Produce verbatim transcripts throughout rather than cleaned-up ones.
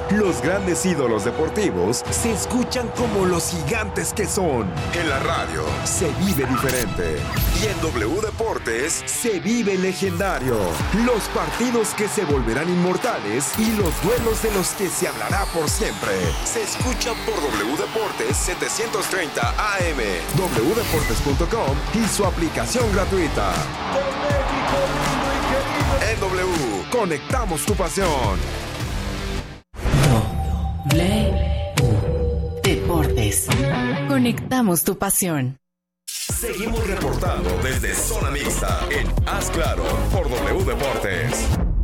Los grandes ídolos deportivos se escuchan como los gigantes que son. En la radio se vive diferente. Y en W Deportes se vive legendario. Los partidos que se volverán inmortales y los duelos de los que se hablará por siempre. Se escucha por W Deportes setecientos treinta A M, doble u deportes punto com y su aplicación gratuita. En W, conectamos tu pasión. W Deportes. Conectamos tu pasión. Seguimos reportando desde Zona Mixta en Haz Claro por W Deportes.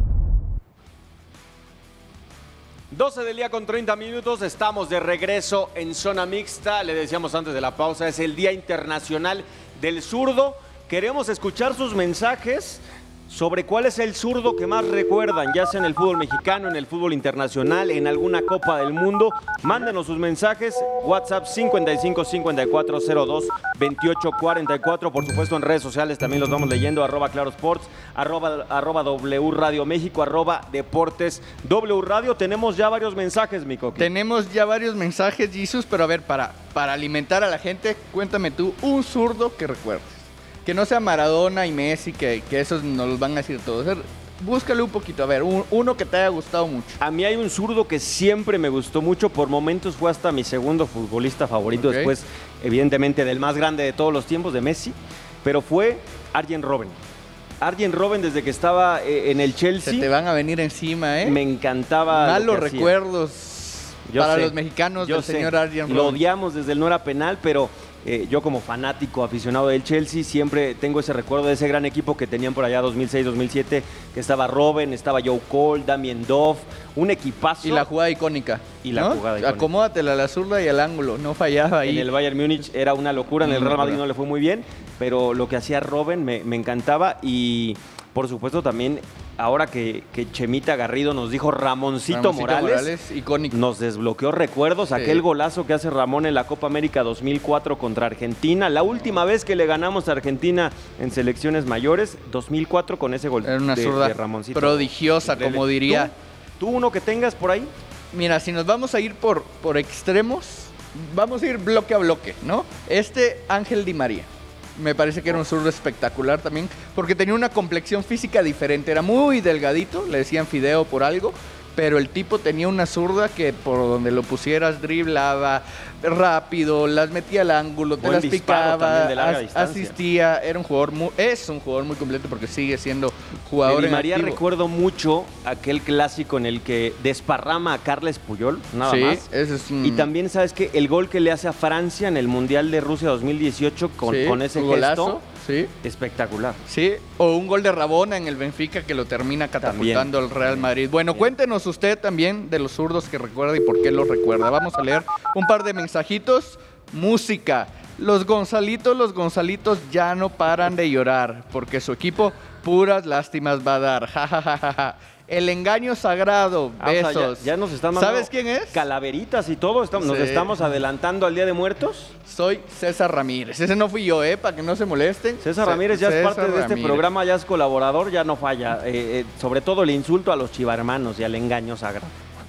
doce del día con treinta minutos, estamos de regreso en Zona Mixta. Le decíamos antes de la pausa, es el Día Internacional del Zurdo. Queremos escuchar sus mensajes sobre cuál es el zurdo que más recuerdan, ya sea en el fútbol mexicano, en el fútbol internacional, en alguna Copa del Mundo. Mándenos sus mensajes, WhatsApp cincuenta y cinco cincuenta y cuatro cero dos veintiocho cuarenta y cuatro. Por supuesto en redes sociales también los vamos leyendo, arroba Claro Sports, arroba, arroba W Radio México, arroba Deportes W Radio. Tenemos ya varios mensajes, mi Coqui. Tenemos ya varios mensajes, Jesus, pero a ver, para, para alimentar a la gente, cuéntame tú un zurdo que recuerdes. Que no sea Maradona y Messi, que, que esos nos los van a decir todos. Búscale un poquito, a ver, un, uno que te haya gustado mucho. A mí hay un zurdo que siempre me gustó mucho, por momentos fue hasta mi segundo futbolista favorito, okay. Después, evidentemente, del más grande de todos los tiempos, de Messi, pero fue Arjen Robben. Arjen Robben, desde que estaba eh, en el Chelsea. Se te van a venir encima, ¿eh? Me encantaba. Malos recuerdos yo para sé, los mexicanos del sé. señor Arjen Robben. Lo odiamos desde el no era penal, pero Eh, yo como fanático, aficionado del Chelsea, siempre tengo ese recuerdo de ese gran equipo que tenían por allá dos mil seis dos mil siete, que estaba Robben, estaba Joe Cole, Damien Duff, un equipazo. Y la jugada icónica. Y la ¿no? jugada icónica. Acomódatela a la zurda y al ángulo, no fallaba ahí. En el Bayern Múnich era una locura, en el Real Madrid no le fue muy bien, pero lo que hacía Robben me, me encantaba y por supuesto también ahora que, que Chemita Garrido nos dijo Ramoncito, Ramoncito Morales, Morales, icónico. Nos desbloqueó recuerdos, sí. Aquel golazo que hace Ramón en la Copa América dos mil cuatro contra Argentina, la última vez que le ganamos a Argentina en selecciones mayores, dos mil cuatro con ese gol Era una de, zurda de Ramoncito. Prodigiosa, como diría. ¿Tú, ¿Tú uno que tengas por ahí? Mira, si nos vamos a ir por, por extremos, vamos a ir bloque a bloque, ¿no? Este Ángel Di María. Me parece que era un zurdo espectacular también, porque tenía una complexión física diferente. Era muy delgadito, le decían fideo por algo, pero el tipo tenía una zurda que por donde lo pusieras driblaba rápido, las metía al ángulo, te Buen las picaba, as, asistía. Era un jugador muy, es un jugador muy completo porque sigue siendo jugador de Di María. activo. Recuerdo mucho aquel clásico en el que desparrama a Carles Puyol, nada sí, más. Ese es un... Y también, ¿sabes qué? El gol que le hace a Francia en el Mundial de Rusia dos mil dieciocho con, sí, con ese golazo, gesto. Sí. Espectacular. Sí, o un gol de Rabona en el Benfica que lo termina catapultando al Real Madrid. Bueno, también. Cuéntenos usted también de los zurdos que recuerda y por qué los recuerda. Vamos a leer un par de mensajitos. Música. Los Gonzalitos, los Gonzalitos ya no paran de llorar porque su equipo puras lástimas va a dar. Ja, ja, ja, ja, ja. El engaño sagrado, ah, besos. O sea, ya, ya nos están mandando ¿Sabes quién es? Calaveritas y todo. Estamos, sí. Nos estamos adelantando al Día de Muertos. Soy César Ramírez. Ese no fui yo, ¿eh? Para que no se molesten. César Ramírez ya César es parte de este Ramírez. programa, ya es colaborador, ya no falla. Eh, eh, sobre todo el insulto a los chivarmanos y al engaño sagrado.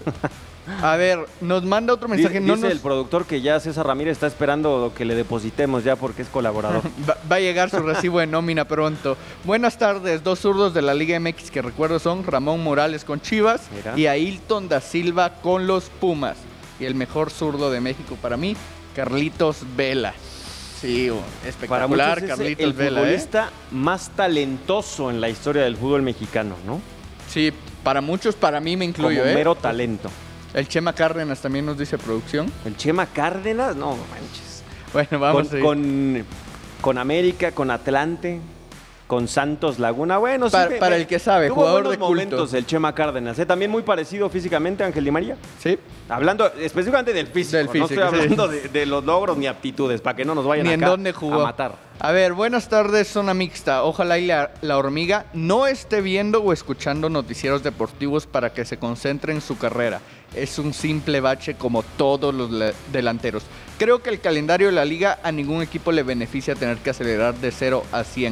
A ver, nos manda otro mensaje. Dice no nos... el productor que ya César Ramírez está esperando que le depositemos ya porque es colaborador. va, va a llegar su recibo de nómina pronto. Buenas tardes, dos zurdos de la Liga M X que recuerdo son Ramón Morales con Chivas Mira. y Ailton da Silva con los Pumas. Y el mejor zurdo de México para mí, Carlitos Vela. Sí, espectacular, para Carlitos el Vela. El futbolista ¿eh? más talentoso en la historia del fútbol mexicano, ¿no? Sí, para muchos, para mí me incluyo. Como ¿eh? mero talento. El Chema Cárdenas también nos dice producción. El Chema Cárdenas, no manches. Bueno, vamos con, a ir. Con, con América, con Atlante, con Santos Laguna. Bueno, para, sí. Para el que sabe, tuvo jugador buenos de culto. momentos el Chema Cárdenas. ¿eh? También muy parecido físicamente a Ángel Di María. Sí. Hablando específicamente del físico. Del físico no estoy hablando sí. de, de los logros ni aptitudes, para que no nos vayan ni acá en dónde jugó. a matar. A ver, buenas tardes, Zona Mixta. Ojalá y la, la hormiga no esté viendo o escuchando noticieros deportivos para que se concentre en su carrera. Es un simple bache como todos los delanteros. Creo que el calendario de la liga a ningún equipo le beneficia tener que acelerar de cero a cien.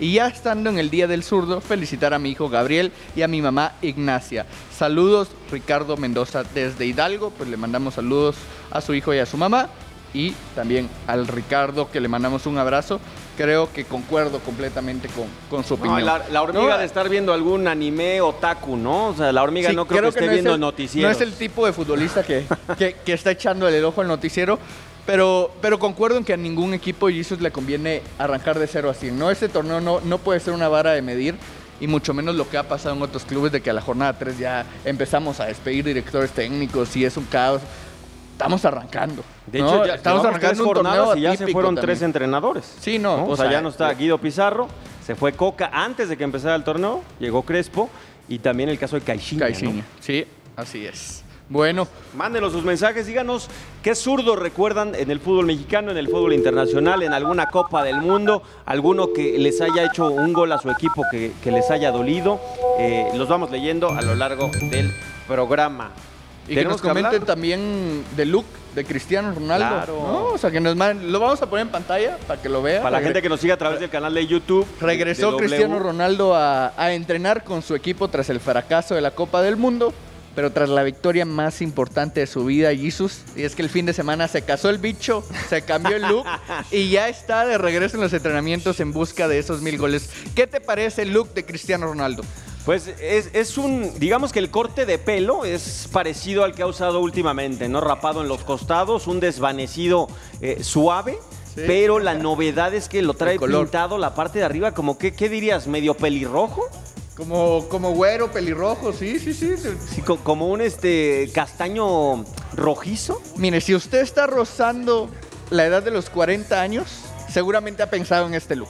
Y ya estando en el Día del Zurdo, felicitar a mi hijo Gabriel y a mi mamá Ignacia. Saludos, Ricardo Mendoza desde Hidalgo, pues le mandamos saludos a su hijo y a su mamá. Y también al Ricardo, que le mandamos un abrazo. Creo que concuerdo completamente con, con su opinión. No, la, la hormiga ¿No? de estar viendo algún anime otaku, ¿no? O sea, la hormiga Sí, no creo, creo que que esté no es viendo el- noticieros. No es el tipo de futbolista que, que, que está echando el ojo al noticiero, pero, pero concuerdo en que a ningún equipo Jesus le conviene arrancar de cero a cien. ¿No? Este torneo no, no puede ser una vara de medir, y mucho menos lo que ha pasado en otros clubes, de que a la jornada tres ya empezamos a despedir directores técnicos y es un caos. Estamos arrancando. De ¿no? hecho, ya estamos llevamos tres arrancando un torneo jornadas y ya se atípico fueron también. tres entrenadores. Sí, no, O, o sea, sea, ya no está Guido Pizarro, se fue Coca antes de que empezara el torneo, llegó Crespo y también el caso de Caixinha, Caixinha. ¿no? Sí, así es. Bueno, Mándenos sus mensajes, díganos qué zurdo recuerdan en el fútbol mexicano, en el fútbol internacional, en alguna Copa del Mundo, alguno que les haya hecho un gol a su equipo que, que les haya dolido. Eh, los vamos leyendo a lo largo del programa. y que nos comenten hablar? también de look de Cristiano Ronaldo. Claro. ¿no? O sea, que nos manden- lo vamos a poner en pantalla para que lo vean. Para la Regre- gente que nos sigue a través del canal de YouTube. Regresó de W. Cristiano Ronaldo a, a entrenar con su equipo tras el fracaso de la Copa del Mundo, pero tras la victoria más importante de su vida, Jesus. Y es que el fin de semana se casó el bicho, se cambió el look y ya está de regreso en los entrenamientos en busca de esos mil goles. ¿Qué te parece el look de Cristiano Ronaldo? Pues es, es un, digamos que el corte de pelo es parecido al que ha usado últimamente, ¿no? Rapado en los costados, un desvanecido eh, suave, Sí. pero la novedad es que lo trae El color. pintado la parte de arriba, como que, ¿qué dirías? ¿Medio pelirrojo? Como, como güero, pelirrojo, sí, sí, sí. Sí, co- como un este castaño rojizo. Mire, si usted está rozando la edad de los cuarenta años, seguramente ha pensado en este look.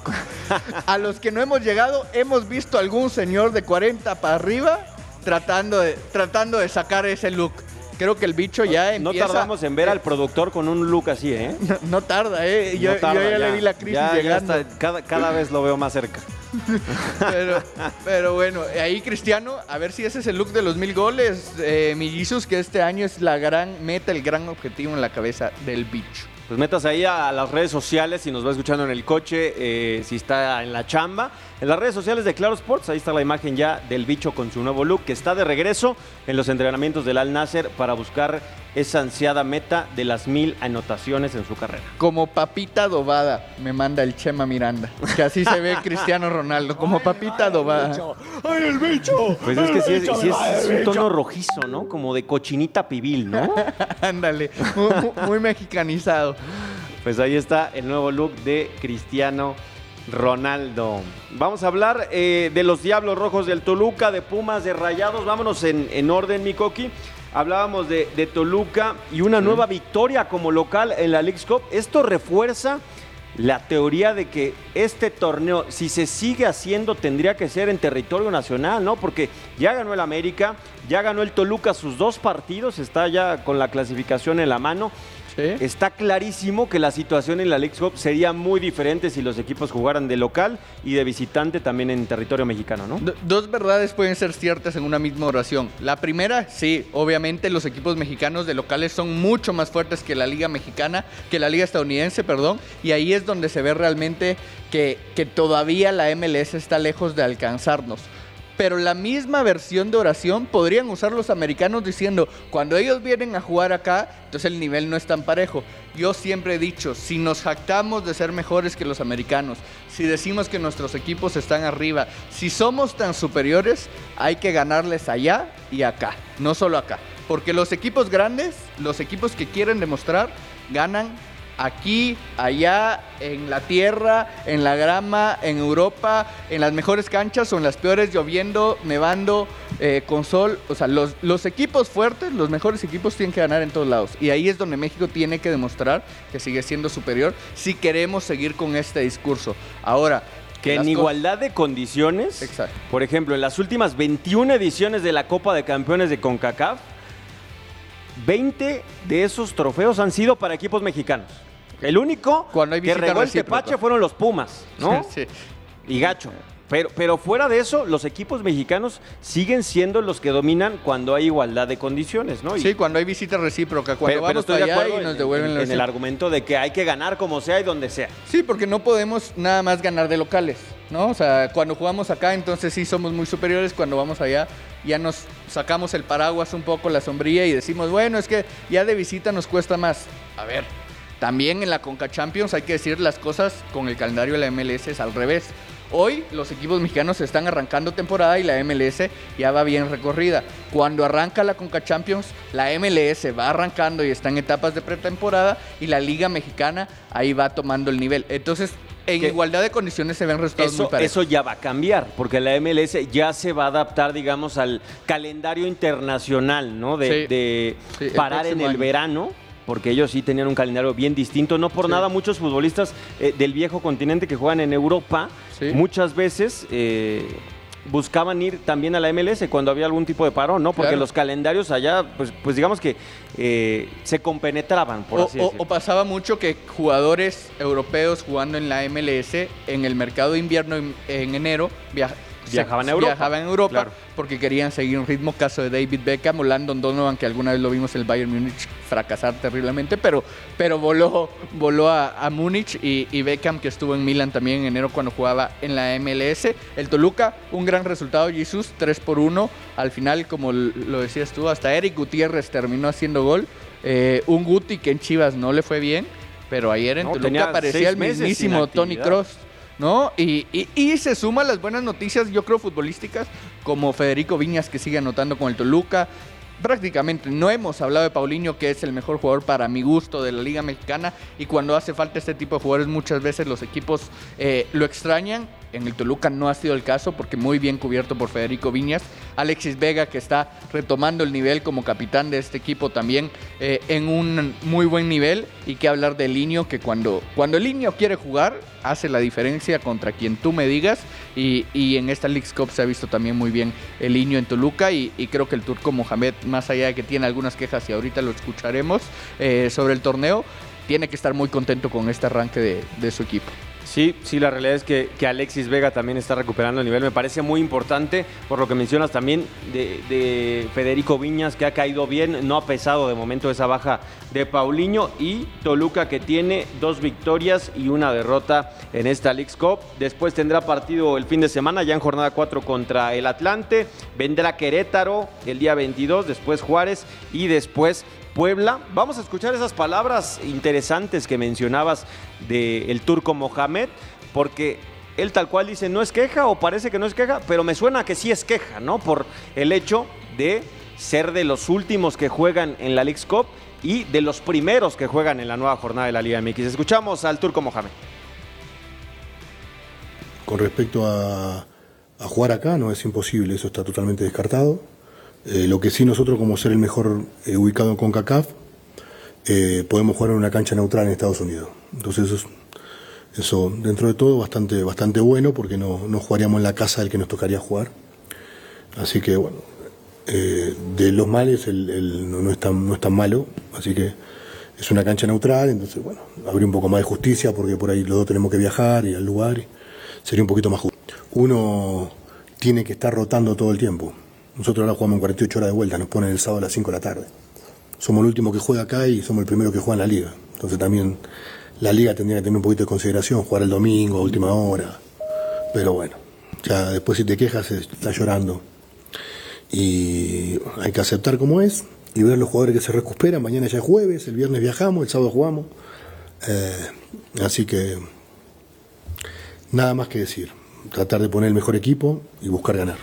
A los que no hemos llegado, hemos visto algún señor de cuarenta para arriba tratando de, tratando de sacar ese look. Creo que el bicho ya No empieza... tardamos en ver al productor con un look así, ¿eh? No, no tarda, ¿eh? Yo, No tarda, yo ya, le vi la crisis ya- ya llegando. está, cada, cada vez lo veo más cerca. Pero, pero bueno, ahí Cristiano, a ver si ese es el look de los mil goles. Eh, mi Jesus, que este año es la gran meta, el gran objetivo en la cabeza del bicho. Pues metas ahí a las redes sociales si nos va escuchando en el coche, eh, si está en la chamba. En las redes sociales de Claro Sports, ahí está la imagen ya del bicho con su nuevo look, que está de regreso en los entrenamientos del Al Nasser para buscar esa ansiada meta de las mil anotaciones en su carrera. Como papita adobada, me manda el Chema Miranda. Que así se ve Cristiano Ronaldo, como papita adobada. ¡Ay, el bicho! Pues es que sí es, sí es- es un tono rojizo, ¿no? Como de cochinita pibil, ¿no? Ándale, muy, muy- muy mexicanizado. Pues ahí está el nuevo look de Cristiano Ronaldo. Vamos a hablar eh, de los Diablos Rojos del Toluca, de Pumas, de Rayados. Vámonos en, en orden, mi Coqui. Hablábamos de, de Toluca y una nueva victoria como local en la Leagues Cup. Esto refuerza la teoría de que este torneo, si se sigue haciendo, tendría que ser en territorio nacional, ¿no? Porque ya ganó el América, ya ganó el Toluca sus dos partidos, está ya con la clasificación en la mano. ¿Sí? Está clarísimo que la situación en la Leagues Cup sería muy diferente si los equipos jugaran de local y de visitante también en territorio mexicano, ¿no? Do- Dos verdades pueden ser ciertas en una misma oración. La primera, sí, obviamente los equipos mexicanos de locales son mucho más fuertes que la liga mexicana, que la liga estadounidense, perdón, y ahí es donde se ve realmente que, que todavía la M L S está lejos de alcanzarnos. Pero la misma versión de oración podrían usar los americanos diciendo, cuando ellos vienen a jugar acá, entonces el nivel no es tan parejo. Yo siempre he dicho, si nos jactamos de ser mejores que los americanos, si decimos que nuestros equipos están arriba, si somos tan superiores, hay que ganarles allá y acá, no solo acá. Porque los equipos grandes, los equipos que quieren demostrar, ganan aquí, allá, en la tierra, en la grama, en Europa, en las mejores canchas o en las peores, lloviendo, nevando, eh, con sol. O sea, los, los equipos fuertes, los mejores equipos tienen que ganar en todos lados. Y ahí es donde México tiene que demostrar que sigue siendo superior si queremos seguir con este discurso. Ahora, Que las en cosas- igualdad de condiciones, Exacto. por ejemplo, en las últimas veintiuna ediciones de la Copa de Campeones de CONCACAF, veinte de esos trofeos han sido para equipos mexicanos. El único Cuando hay que visita regó el recíproca. tepache fueron los Pumas, ¿no? Sí. Y Gacho. Pero, pero fuera de eso, los equipos mexicanos siguen siendo los que dominan cuando hay igualdad de condiciones, ¿no? Y- Sí, cuando hay visita recíproca, cuando pero, pero vamos estoy de para allá acuerdo y nos en- devuelven en, la en el argumento de que hay que ganar como sea y donde sea. Sí, porque no podemos nada más ganar de locales. ¿no? O sea, cuando jugamos acá, entonces sí somos muy superiores. Cuando vamos allá, ya nos sacamos el paraguas un poco, la sombrilla, y decimos, bueno, es que ya de visita nos cuesta más. A ver, también en la Conca Champions hay que decir las cosas con el calendario de la M L S es al revés. Hoy los equipos mexicanos están arrancando temporada y la M L S ya va bien recorrida. Cuando arranca la Conca Champions, la M L S va arrancando y está en etapas de pretemporada, y la Liga Mexicana ahí va tomando el nivel. Entonces, en que igualdad de condiciones se ven resultados eso, muy parejos. eso ya va a cambiar, porque la M L S ya se va a adaptar, digamos, al calendario internacional, ¿no? De, Sí. de Sí, el parar en próximo el año. verano. Porque ellos sí tenían un calendario bien distinto. No por Sí. nada muchos futbolistas eh, del viejo continente que juegan en Europa, Sí. muchas veces eh, buscaban ir también a la M L S cuando había algún tipo de parón, ¿no? Porque Claro. los calendarios allá, pues, pues digamos que eh, se compenetraban, por O, así o- decirlo. o pasaba mucho que jugadores europeos jugando en la M L S en el mercado de invierno en, en enero viaja- Viajaban se- a Europa. viajaban a Europa Claro. porque querían seguir un ritmo. Caso de David Beckham o Landon Donovan, que alguna vez lo vimos en el Bayern Múnich fracasar terriblemente, pero, pero voló, voló a, a Múnich, y, y Beckham, que estuvo en Milan también en enero cuando jugaba en la M L S. El Toluca, un gran resultado, Jesús, tres por uno. Al final, como l- lo decías tú, hasta Eric Gutiérrez terminó haciendo gol. Eh, un Guti que en Chivas no le fue bien, pero ayer en No, Toluca tenía parecía seis el meses sin mismísimo Tony actividad. Kroos, ¿no? Y, y, y se suman las buenas noticias, yo creo, futbolísticas, como Federico Viñas, que sigue anotando con el Toluca. Prácticamente no hemos hablado de Paulinho, que es el mejor jugador para mi gusto de la Liga Mexicana, y cuando hace falta este tipo de jugadores muchas veces los equipos eh, lo extrañan. En el Toluca no ha sido el caso, porque muy bien cubierto por Federico Viñas. Alexis Vega, que está retomando el nivel como capitán de este equipo también eh, en un muy buen nivel. Y que hablar de Linio, que cuando, cuando el Linio quiere jugar, hace la diferencia contra quien tú me digas. Y, y en esta Leagues Cup se ha visto también muy bien el Linio en Toluca. Y, y creo que el turco Mohamed, más allá de que tiene algunas quejas, y ahorita lo escucharemos eh, sobre el torneo, tiene que estar muy contento con este arranque de, de su equipo. Sí, sí, la realidad es que, que Alexis Vega también está recuperando el nivel. Me parece muy importante, por lo que mencionas también, de, de Federico Viñas, que ha caído bien, no ha pesado de momento esa baja de Paulinho, y Toluca, que tiene dos victorias y una derrota en esta Leagues Cup. Después tendrá partido el fin de semana, ya en jornada cuatro contra el Atlante. Vendrá Querétaro el día veintidós, después Juárez y después Puebla. Vamos a escuchar esas palabras interesantes que mencionabas del turco Mohamed, porque él tal cual dice, no es queja, o parece que no es queja, pero me suena que sí es queja, ¿no? Por el hecho de ser de los últimos que juegan en la Leagues Cup y de los primeros que juegan en la nueva jornada de la Liga M X. Escuchamos al turco Mohamed. Con respecto a, a jugar acá, no es imposible, eso está totalmente descartado. Eh, lo que sí, nosotros, como ser el mejor eh, ubicado en CONCACAF, eh, podemos jugar en una cancha neutral en Estados Unidos. Entonces eso, es- eso dentro de todo, bastante, bastante bueno, porque no, no jugaríamos en la casa del que nos tocaría jugar. Así que bueno, eh, de los males el, el- no, no, es tan, no es tan malo, así que es una cancha neutral, entonces bueno, habría un poco más de justicia, porque por ahí los dos tenemos que viajar y al lugar, y sería un poquito más justo. Uno tiene que estar rotando todo el tiempo. Nosotros ahora jugamos en cuarenta y ocho horas de vuelta, nos ponen el sábado a las cinco de la tarde. Somos el último que juega acá y somos el primero que juega en la liga. Entonces también la liga tendría que tener un poquito de consideración, jugar el domingo, a última hora. Pero bueno, ya después si te quejas estás llorando. Y hay que aceptar como es y ver los jugadores que se recuperan. Mañana ya es jueves, el viernes viajamos, el sábado jugamos. Eh, así que nada más que decir. Tratar de poner el mejor equipo y buscar ganar.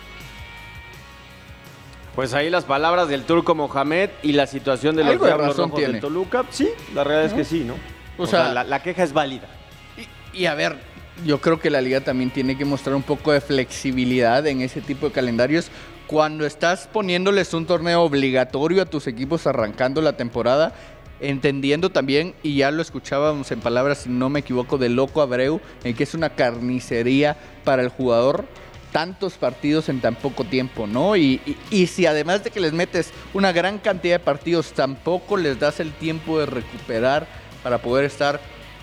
Pues ahí las palabras del turco Mohamed y la situación de los Algo de Diablos razón Rojos tiene. de Toluca. Sí, la realidad es que sí, ¿no? O O, sea, sea, la, la queja es válida. Y, y a ver, yo creo que la liga también tiene que mostrar un poco de flexibilidad en ese tipo de calendarios. Cuando estás poniéndoles un torneo obligatorio a tus equipos arrancando la temporada, entendiendo también, y ya lo escuchábamos en palabras, si no me equivoco, de Loco Abreu, en que es una carnicería para el jugador tantos partidos en tan poco tiempo, ¿no? Y, y, y si además de que les metes una gran cantidad de partidos, tampoco les das el tiempo de recuperar para poder estar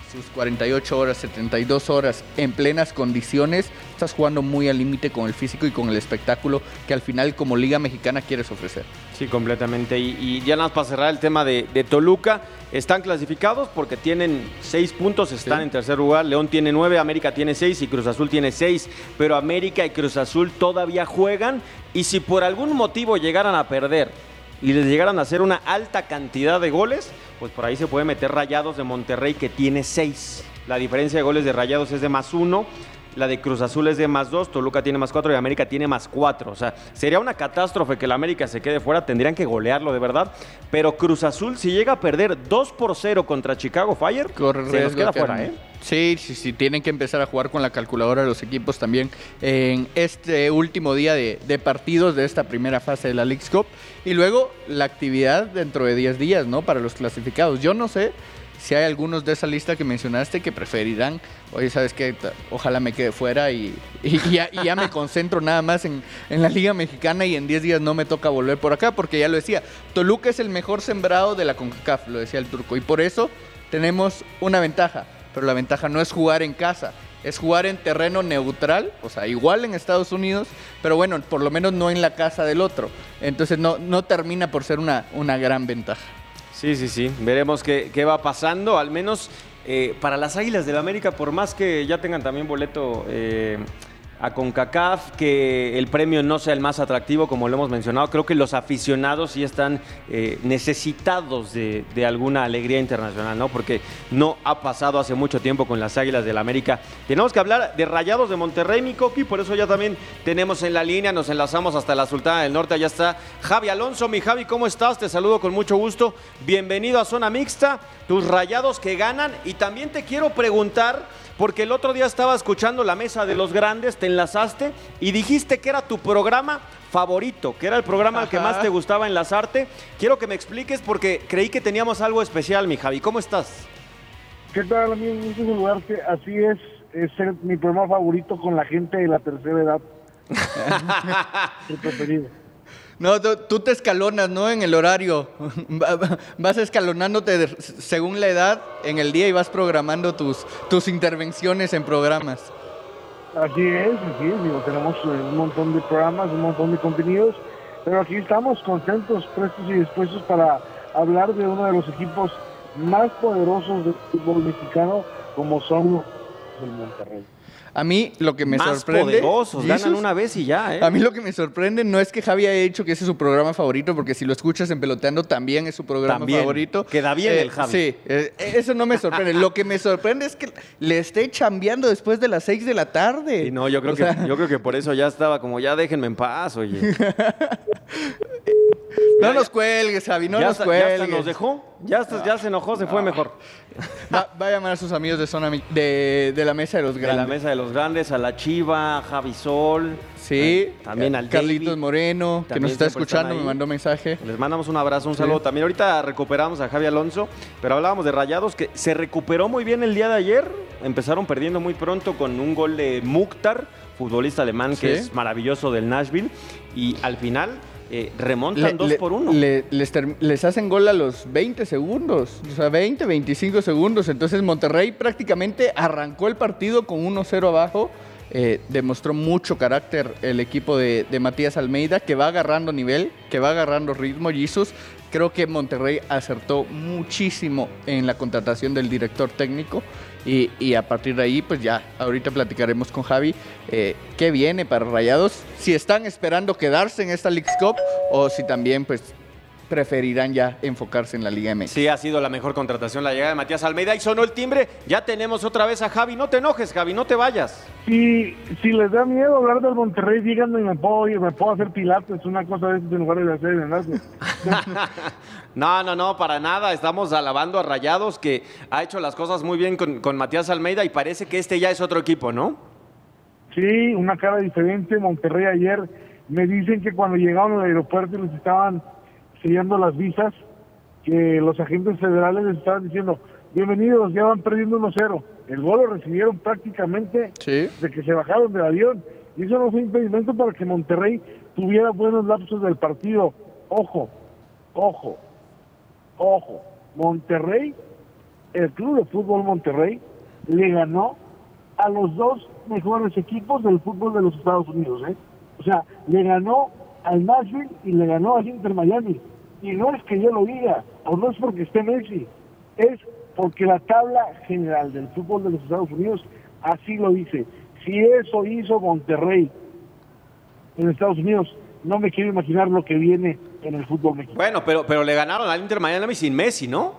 sus cuarenta y ocho horas, setenta y dos horas en plenas condiciones, estás jugando muy al límite con el físico y con el espectáculo que al final como Liga Mexicana quieres ofrecer. Sí, completamente. Y, y ya nada más para cerrar el tema de, de Toluca, están clasificados porque tienen seis puntos, están Sí. en tercer lugar. León tiene nueve, América tiene seis y Cruz Azul tiene seis. Pero América y Cruz Azul todavía juegan y si por algún motivo llegaran a perder y les llegaran a hacer una alta cantidad de goles, pues por ahí se puede meter Rayados de Monterrey que tiene seis. La diferencia de goles de Rayados es de más uno. La de Cruz Azul es de más dos, Toluca tiene más cuatro y América tiene más cuatro. O sea, sería una catástrofe que la América se quede fuera, tendrían que golearlo de verdad. Pero Cruz Azul, si llega a perder dos por cero contra Chicago Fire, Corre se los queda que- fuera, ¿eh? Sí, sí, sí, tienen que empezar a jugar con la calculadora los equipos también en este último día de, de partidos de esta primera fase de la Leagues Cup. Y luego la actividad dentro de diez días, ¿no? Para los clasificados. Yo no sé si hay algunos de esa lista que mencionaste que preferirán, oye, ¿sabes qué? Ojalá me quede fuera y, y, ya, y ya me concentro nada más en, en la Liga Mexicana y en diez días no me toca volver por acá, porque ya lo decía, Toluca es el mejor sembrado de la CONCACAF, lo decía el turco, y por eso tenemos una ventaja, pero la ventaja no es jugar en casa, es jugar en terreno neutral, o sea, igual en Estados Unidos, pero bueno, por lo menos no en la casa del otro, entonces no, no termina por ser una, una gran ventaja. Sí, sí, sí. Veremos qué, qué va pasando. Al menos eh, para las Águilas del América, por más que ya tengan también boleto eh, a CONCACAF, que el premio no sea el más atractivo, como lo hemos mencionado, creo que los aficionados sí están eh, necesitados de, de alguna alegría internacional, ¿no? Porque no ha pasado hace mucho tiempo con las Águilas del América. Tenemos que hablar de Rayados de Monterrey, mi Coqui, por eso ya también tenemos en la línea, nos enlazamos hasta la Sultana del Norte, allá está Javi Alonso. Mi Javi, ¿cómo estás? Te saludo con mucho gusto. Bienvenido a Zona Mixta, tus Rayados que ganan. Y también te quiero preguntar, porque el otro día estaba escuchando La Mesa de los Grandes, te enlazaste y dijiste que era tu programa favorito, que era el programa al que Ajá. más te gustaba enlazarte. Quiero que me expliques porque creí que teníamos algo especial, mi Javi. ¿Cómo estás? ¿Qué tal, amigo? Un gusto saludarte. Así es, es el- mi programa favorito con la gente de la tercera edad. Mi preferido. No, tú, tú te escalonas, ¿no? En el horario. Va- va- Vas escalonándote de- según la edad en el día y vas programando tus, tus intervenciones en programas. Así es, así es. Digo, tenemos eh, un montón de programas, un montón de contenidos, pero aquí estamos contentos, prestos y dispuestos para hablar de uno de los equipos más poderosos del fútbol mexicano, como son los del Monterrey. A mí lo que me Más sorprende... poderosos, ¿Jesus? ganan una vez y ya, ¿eh? A mí lo que me sorprende no es que Javi haya dicho que ese es su programa favorito, porque si lo escuchas en Peloteando también es su programa También. favorito. Queda bien Eh, el Javi. Sí, eh, eso no me sorprende. Lo que me sorprende es que le esté chambeando después de las seis de la tarde. Y no, yo creo, O que, sea, yo creo que por eso ya estaba como, ya déjenme en paz, oye. no Ya, nos ya. cuelgues, Javi, no ya, nos hasta, ya hasta cuelgues. nos dejó, ya, hasta, ya se enojó, se fue mejor. Va, va a llamar a sus amigos de zona Mi- de, de la mesa de los De grandes. la Mesa de los Grandes, a la Chiva, a Javi Sol. Sí, eh, también al Carlitos David. Moreno, que También nos está siempre están escuchando, me ahí. mandó mensaje. Les mandamos un abrazo, un Sí. saludo. También ahorita recuperamos a Javi Alonso, pero hablábamos de Rayados, que se recuperó muy bien el día de ayer. Empezaron perdiendo muy pronto con un gol de Mukhtar, futbolista alemán que Sí. es maravilloso del Nashville. Y al final eh, remontan Le- dos le- por uno. le- les, term- les hacen gol a los veinte segundos, o sea, veinte, veinticinco segundos. Entonces Monterrey prácticamente arrancó el partido con uno cero abajo. Eh, demostró mucho carácter el equipo de, de Matías Almeida, que va agarrando nivel, que va agarrando ritmo. Jesus, creo que Monterrey acertó muchísimo en la contratación del director técnico. Y, y a partir de ahí, pues ya, ahorita platicaremos con Javi eh, qué viene para Rayados, si están esperando quedarse en esta Leagues Cup o si también pues preferirán ya enfocarse en la Liga M X. Sí, ha sido la mejor contratación la llegada de Matías Almeida y sonó el timbre. Ya tenemos otra vez a Javi. No te enojes, Javi, no te vayas. Si, si les da miedo hablar del Monterrey, díganme y me puedo, me puedo hacer pilates, una cosa de esas en lugar de hacer el enlace. No, no, no, para nada. Estamos alabando a Rayados, que ha hecho las cosas muy bien con, con Matías Almeida y parece que este ya es otro equipo, ¿no? Sí, una cara diferente. Monterrey ayer me dicen que cuando llegaron al aeropuerto les estaban sellando las visas, que los agentes federales les estaban diciendo, bienvenidos, ya van perdiendo uno cero. El gol lo recibieron prácticamente Sí. de que se bajaron del avión. Y eso no fue impedimento para que Monterrey tuviera buenos lapsos del partido. Ojo, ojo, ojo. Monterrey el Club de Fútbol Monterrey le ganó a los dos mejores equipos del fútbol de los Estados Unidos, ¿eh? O sea, le ganó al Nashville y le ganó al Inter Miami. Y no es que yo lo diga, o no es porque esté Messi, es porque la tabla general del fútbol de los Estados Unidos así lo dice. Si eso hizo Monterrey en Estados Unidos, no me quiero imaginar lo que viene en el fútbol mexicano. Bueno, pero, pero le ganaron al Inter Miami sin Messi, ¿no?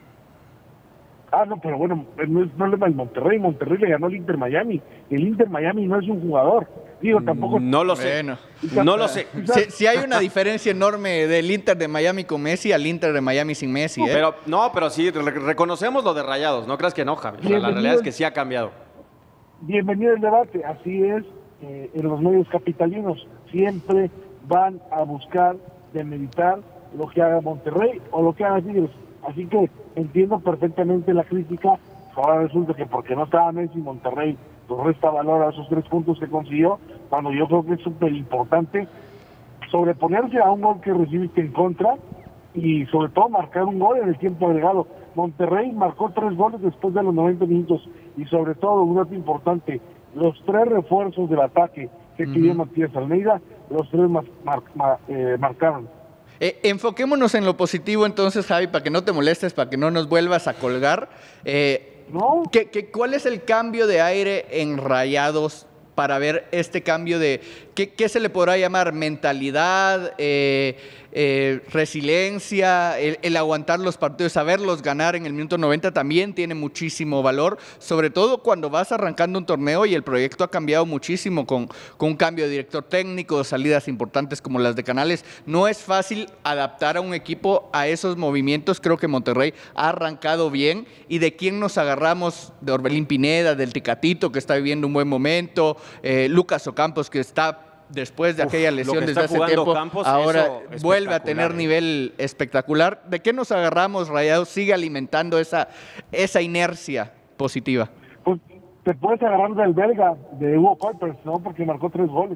Ah, no, pero bueno, no es problema del Monterrey. Monterrey le ganó al Inter Miami. El Inter Miami no es un jugador. Digo, tampoco... No lo sé. Bueno. No lo sé. Si, si hay una diferencia enorme del Inter de Miami con Messi al Inter de Miami sin Messi, ¿eh? Pero, no, pero sí, re- reconocemos lo de Rayados. No creas que no, Javi. O sea, la Bienvenido. realidad es que sí ha cambiado. Bienvenido al debate. Así es, eh, en los medios capitalinos siempre van a buscar demeritar lo que haga Monterrey o lo que haga Tigres. Así que entiendo perfectamente la crítica. Ahora resulta que porque no estaba Messi, Monterrey pues resta valor a esos tres puntos que consiguió, cuando yo creo que es súper importante sobreponerse a un gol que recibiste en contra y sobre todo marcar un gol en el tiempo agregado. Monterrey marcó tres goles después de los noventa minutos y sobre todo, un dato importante, los tres refuerzos del ataque que Ujú. pidió Matías Almeida, los tres mar- mar- mar- eh, marcaron. Eh, enfoquémonos en lo positivo entonces, Javi, para que no te molestes, para que no nos vuelvas a colgar. Eh, ¿No? ¿qué, qué, ¿Cuál es el cambio de aire en Rayados para ver este cambio de, ¿qué, qué se le podrá llamar? ¿Mentalidad? Eh, eh, ¿Resiliencia? El, el aguantar los partidos, saberlos ganar en el minuto noventa también tiene muchísimo valor, sobre todo cuando vas arrancando un torneo y el proyecto ha cambiado muchísimo con, con un cambio de director técnico, salidas importantes como las de Canales. No es fácil adaptar a un equipo a esos movimientos. Creo que Monterrey ha arrancado bien. ¿Y de quién nos agarramos? De Orbelín Pineda, del Tecatito, que está viviendo un buen momento, eh, Lucas Ocampos, que está después de Uf, aquella lo lesión que desde está hace jugando tiempo, Campos, ahora eso vuelve a espectacular, tener ¿eh? nivel espectacular. ¿De qué nos agarramos, Rayados? Sigue alimentando esa, esa inercia positiva. Pues te puedes agarrar del belga, de Hugo Kuipers, ¿no? Porque marcó tres goles.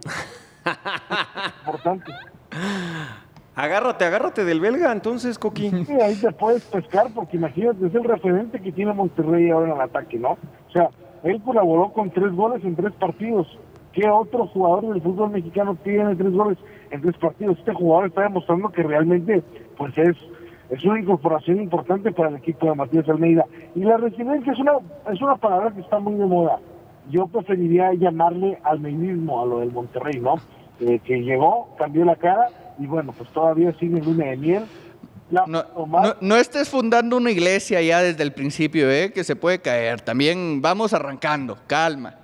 Importante. Agárrate, agárrate del belga, entonces, Coqui. Sí, ahí te puedes pescar, porque imagínate, es el referente que tiene Monterrey ahora en el ataque, ¿no? O sea, él colaboró con tres goles en tres partidos. ¿Qué otro jugador del fútbol mexicano tiene tres goles en tres partidos? Este jugador está demostrando que realmente, pues es, es una incorporación importante para el equipo de Matías Almeida. Y la resiliencia es una, es una palabra que está muy de moda. Yo preferiría llamarle almeidismo a lo del Monterrey, ¿no? Eh, que llegó, cambió la cara, y bueno, pues todavía sigue en luna de miel. La, No, Omar, no, no estés fundando una iglesia ya desde el principio, ¿eh? Que se puede caer. También vamos arrancando, calma.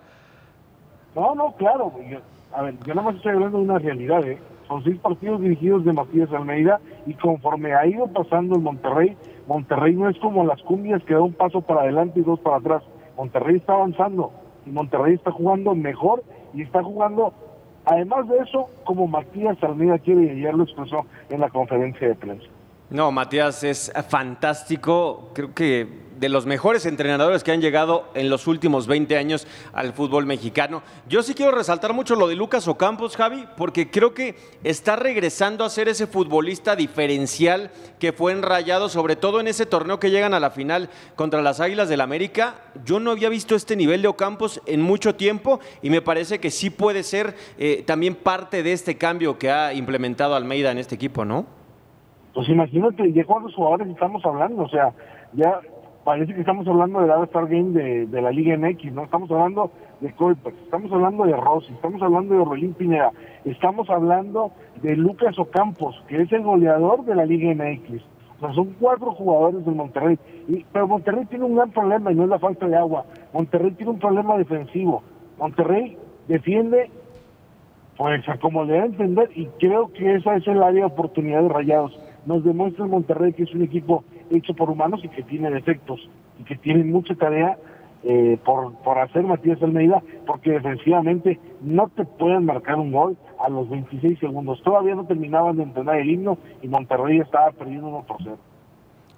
No, no, claro. Yo, a ver, yo nada más estoy hablando de una realidad, ¿eh? Son seis partidos dirigidos de Matías Almeida y conforme ha ido pasando el Monterrey, Monterrey no es como las cumbias que da un paso para adelante y dos para atrás. Monterrey está avanzando y Monterrey está jugando mejor y está jugando, además de eso, como Matías Almeida quiere, y ayer lo expresó en la conferencia de prensa. No, Matías es fantástico. Creo que de los mejores entrenadores que han llegado en los últimos veinte años al fútbol mexicano. Yo sí quiero resaltar mucho lo de Lucas Ocampos, Javi, porque creo que está regresando a ser ese futbolista diferencial que fue en Rayados, sobre todo en ese torneo que llegan a la final contra las Águilas del América. Yo no había visto este nivel de Ocampos en mucho tiempo y me parece que sí puede ser eh, también parte de este cambio que ha implementado Almeida en este equipo, ¿no? Pues imagínate, ya cuántos jugadores estamos hablando, o sea, ya parece que estamos hablando del All-Star Game de, de la Liga M X, ¿no? Estamos hablando de Kuipers, estamos hablando de Rossi, estamos hablando de Orbelín Pineda, estamos hablando de Lucas Ocampos, que es el goleador de la Liga M X. O sea, son cuatro jugadores del Monterrey. Y, pero Monterrey tiene un gran problema y no es la falta de agua. Monterrey tiene un problema defensivo. Monterrey defiende, pues, como le da a entender, y creo que esa es el área de oportunidad de Rayados. Nos demuestra el Monterrey que es un equipo hecho por humanos y que tiene defectos y que tiene mucha tarea eh, por, por hacer Matías Almeida, porque defensivamente no te pueden marcar un gol a los veintiséis segundos. Todavía no terminaban de entrenar el himno y Monterrey estaba perdiendo uno por cero.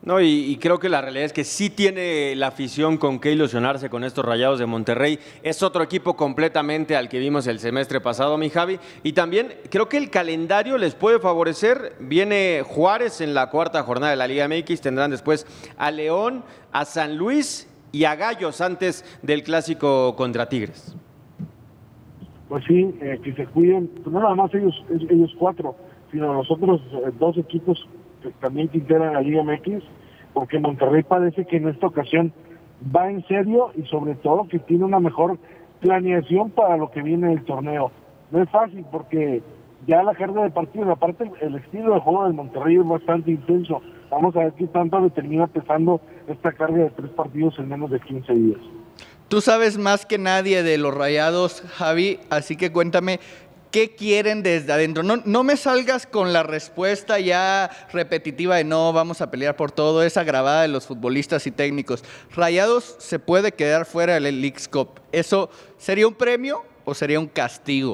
No, y, y creo que la realidad es que sí tiene la afición con qué ilusionarse con estos Rayados de Monterrey. Es otro equipo completamente al que vimos el semestre pasado, mi Javi. Y también creo que el calendario les puede favorecer. Viene Juárez en la cuarta jornada de la Liga M X. Tendrán después a León, a San Luis y a Gallos antes del clásico contra Tigres. Pues sí, eh, que se cuiden, pues no nada más ellos, ellos cuatro, sino los otros eh, dos equipos que también que integran la Liga M X, porque Monterrey parece que en esta ocasión va en serio y sobre todo que tiene una mejor planeación para lo que viene del torneo. No es fácil porque ya la carga de partidos, aparte el estilo de juego del Monterrey es bastante intenso. Vamos a ver qué tanto le termina pesando esta carga de tres partidos en menos de quince días. Tú sabes más que nadie de los Rayados, Javi, así que cuéntame, ¿qué quieren desde adentro? No, no me salgas con la respuesta ya repetitiva de no, vamos a pelear por todo, esa grabada de los futbolistas y técnicos. Rayados se puede quedar fuera del Leagues Cup. ¿Eso sería un premio o sería un castigo?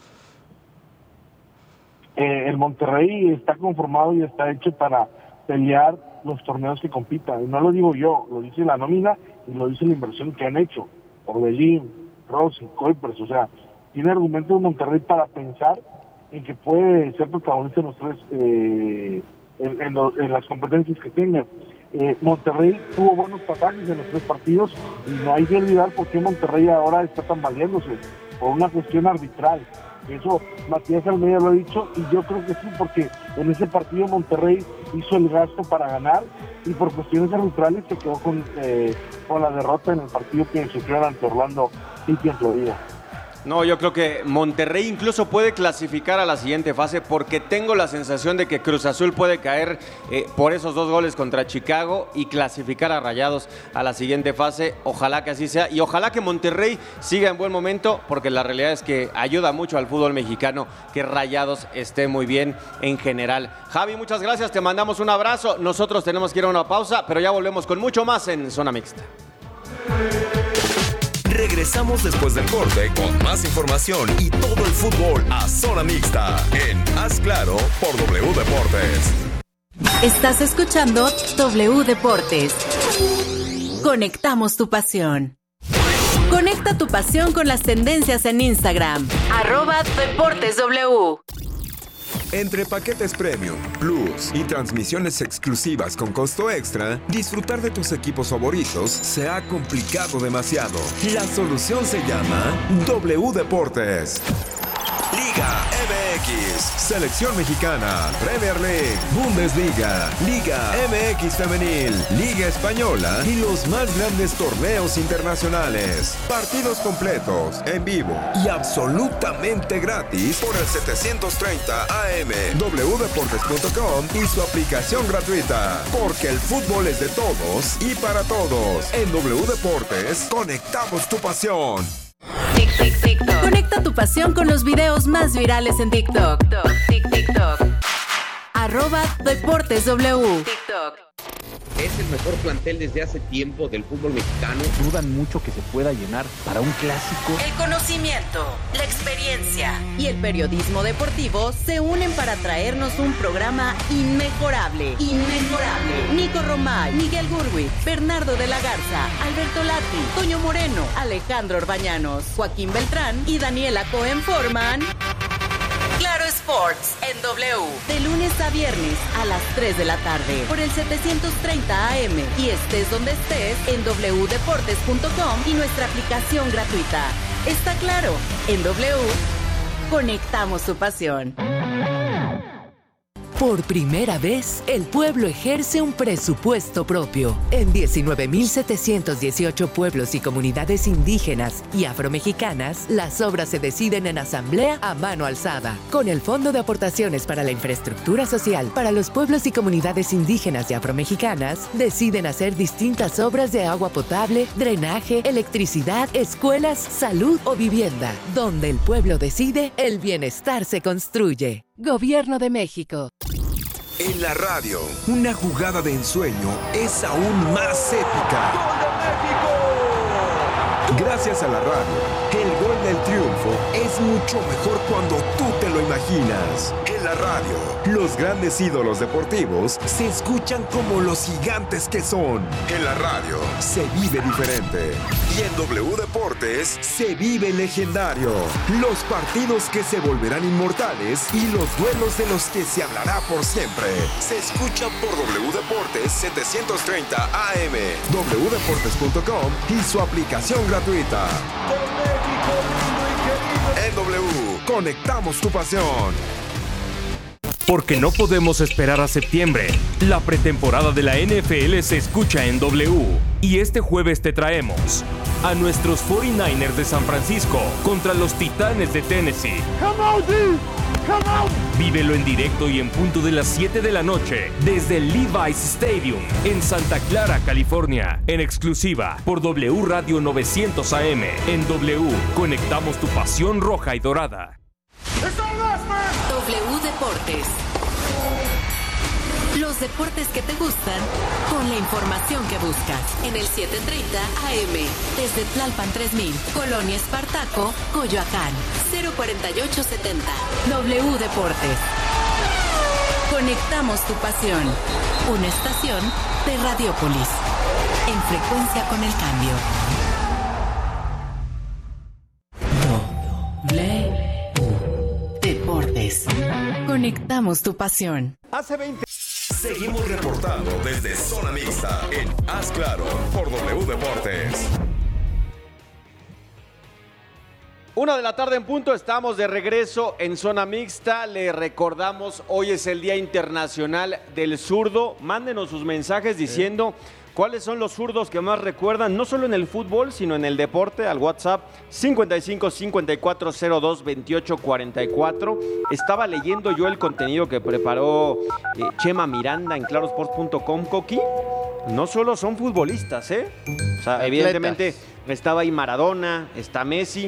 Eh, el Monterrey está conformado y está hecho para pelear los torneos que compitan. Y no lo digo yo, lo dice la nómina y lo dice la inversión que han hecho. Orbelín, Rossi, Kuipers, o sea, tiene argumentos de Monterrey para pensar en que puede ser protagonista en los tres, eh, en, en, lo, en las competencias que tenga. Eh, Monterrey tuvo buenos pasajes en los tres partidos y no hay que olvidar por qué Monterrey ahora está tambaleándose, por una cuestión arbitral. Eso Matías Almeida lo ha dicho y yo creo que sí, porque en ese partido Monterrey hizo el gasto para ganar y por cuestiones arbitrales se quedó con, eh, con la derrota en el partido que sufrieron ante Orlando City en Florida. No, yo creo que Monterrey incluso puede clasificar a la siguiente fase porque tengo la sensación de que Cruz Azul puede caer eh, por esos dos goles contra Chicago y clasificar a Rayados a la siguiente fase. Ojalá que así sea y ojalá que Monterrey siga en buen momento porque la realidad es que ayuda mucho al fútbol mexicano que Rayados esté muy bien en general. Javi, muchas gracias, te mandamos un abrazo. Nosotros tenemos que ir a una pausa, pero ya volvemos con mucho más en Zona Mixta. Regresamos después del corte con más información y todo el fútbol a Zona Mixta en Haz Claro por W Deportes. Estás escuchando W Deportes. Conectamos tu pasión. Conecta tu pasión con las tendencias en Instagram. Arroba Deportes W. Entre paquetes Premium, Plus y transmisiones exclusivas con costo extra, disfrutar de tus equipos favoritos se ha complicado demasiado. La solución se llama W Deportes. Liga M X, Selección Mexicana, Premier League, Bundesliga, Liga M X Femenil, Liga Española y los más grandes torneos internacionales. Partidos completos, en vivo y absolutamente gratis por el setecientos treinta A M, w deportes punto com y su aplicación gratuita. Porque el fútbol es de todos y para todos. En W Deportes, conectamos tu pasión. Tic, tic, TikTok. Conecta tu pasión con los videos más virales en TikTok. Tic, TikTok. Arroba Deportes W. TikTok. Es el mejor plantel desde hace tiempo del fútbol mexicano. Dudan mucho que se pueda llenar para un clásico. El conocimiento, la experiencia y el periodismo deportivo se unen para traernos un programa inmejorable. Inmejorable. Nico Romay, Miguel Gurwitz, Bernardo de la Garza, Alberto Lati, Toño Moreno, Alejandro Orbañanos, Joaquín Beltrán y Daniela Cohen forman Claro Sports en W. De lunes a viernes a las tres de la tarde por el setecientos treinta A M y estés donde estés en w deportes punto com y nuestra aplicación gratuita. Está claro, en W conectamos tu pasión. Por primera vez, el pueblo ejerce un presupuesto propio. En diecinueve mil setecientos dieciocho pueblos y comunidades indígenas y afromexicanas, las obras se deciden en asamblea a mano alzada. Con el Fondo de Aportaciones para la Infraestructura Social para los pueblos y comunidades indígenas y afromexicanas, deciden hacer distintas obras de agua potable, drenaje, electricidad, escuelas, salud o vivienda. Donde el pueblo decide, el bienestar se construye. Gobierno de México. En la radio, una jugada de ensueño es aún más épica. ¡Gol de México! Gracias a la radio, el gol el triunfo es mucho mejor cuando tú te lo imaginas. En la radio, los grandes ídolos deportivos se escuchan como los gigantes que son. En la radio, se vive diferente. Y en W Deportes, se vive legendario. Los partidos que se volverán inmortales y los duelos de los que se hablará por siempre. Se escuchan por W Deportes setecientos treinta A M, w deportes punto com y su aplicación gratuita. En W, conectamos tu pasión. Porque no podemos esperar a septiembre. La pretemporada de la N F L se escucha en W. Y este jueves te traemos a nuestros cuarenta y nueve ers de San Francisco contra los Titanes de Tennessee. Come on, dude. Come on. Vívelo en directo y en punto de las siete de la noche desde el Levi's Stadium en Santa Clara, California. En exclusiva por W Radio novecientos A M. En W, conectamos tu pasión roja y dorada. W Deportes. Los deportes que te gustan con la información que buscas. En el setecientos treinta A M. Desde Tlalpan tres mil. Colonia Espartaco, Coyoacán. cero cuarenta y ocho setenta. W Deportes. Conectamos tu pasión. Una estación de Radiopolis. En frecuencia con el cambio. W Deportes. Conectamos tu pasión. Hace veinte. Seguimos reportando desde Zona Mixta en Haz Claro por W Deportes. Una de la tarde en punto, estamos de regreso en Zona Mixta. Le recordamos, hoy es el Día Internacional del Zurdo. Mándenos sus mensajes diciendo cuáles son los zurdos que más recuerdan, no solo en el fútbol, sino en el deporte, al WhatsApp cincuenta y cinco cincuenta y cuatro cero dos veintiocho cuarenta y cuatro. Estaba leyendo yo el contenido que preparó eh, Chema Miranda en claro sports punto com, Coqui. No solo son futbolistas, ¿eh? O sea, Atletas. evidentemente estaba ahí Maradona, está Messi,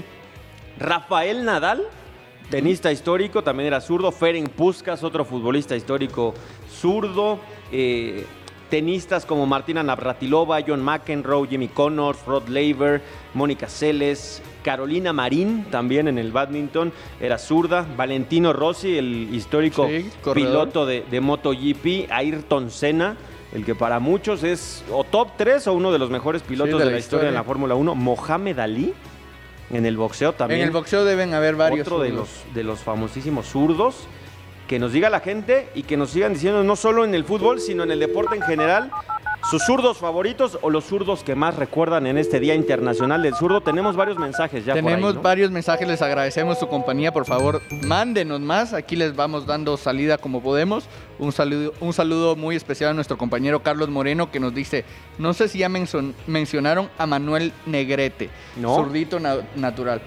Rafael Nadal, tenista histórico, también era zurdo. Ferenc Puskás, otro futbolista histórico zurdo. Eh, tenistas como Martina Navratilova, John McEnroe, Jimmy Connors, Rod Laver, Mónica Seles, Carolina Marín, también en el bádminton, era zurda. Valentino Rossi, el histórico sí, piloto de, de MotoGP. Ayrton Senna, el que para muchos es o top tres o uno de los mejores pilotos sí, de, de la historia, historia en la Fórmula uno. Mohamed Ali, en el boxeo también. En el boxeo deben haber varios. Otro de los, de los famosísimos zurdos. Que nos diga la gente y que nos sigan diciendo no solo en el fútbol, sino en el deporte en general, sus zurdos favoritos o los zurdos que más recuerdan en este Día Internacional del Zurdo. Tenemos varios mensajes ya Tenemos por ahí, ¿no? varios mensajes, les agradecemos su compañía. Por favor, mándenos más. Aquí les vamos dando salida como podemos. Un saludo, un saludo muy especial a nuestro compañero Carlos Moreno, que nos dice, no sé si ya menson, mencionaron a Manuel Negrete, ¿no? Zurdito na- natural.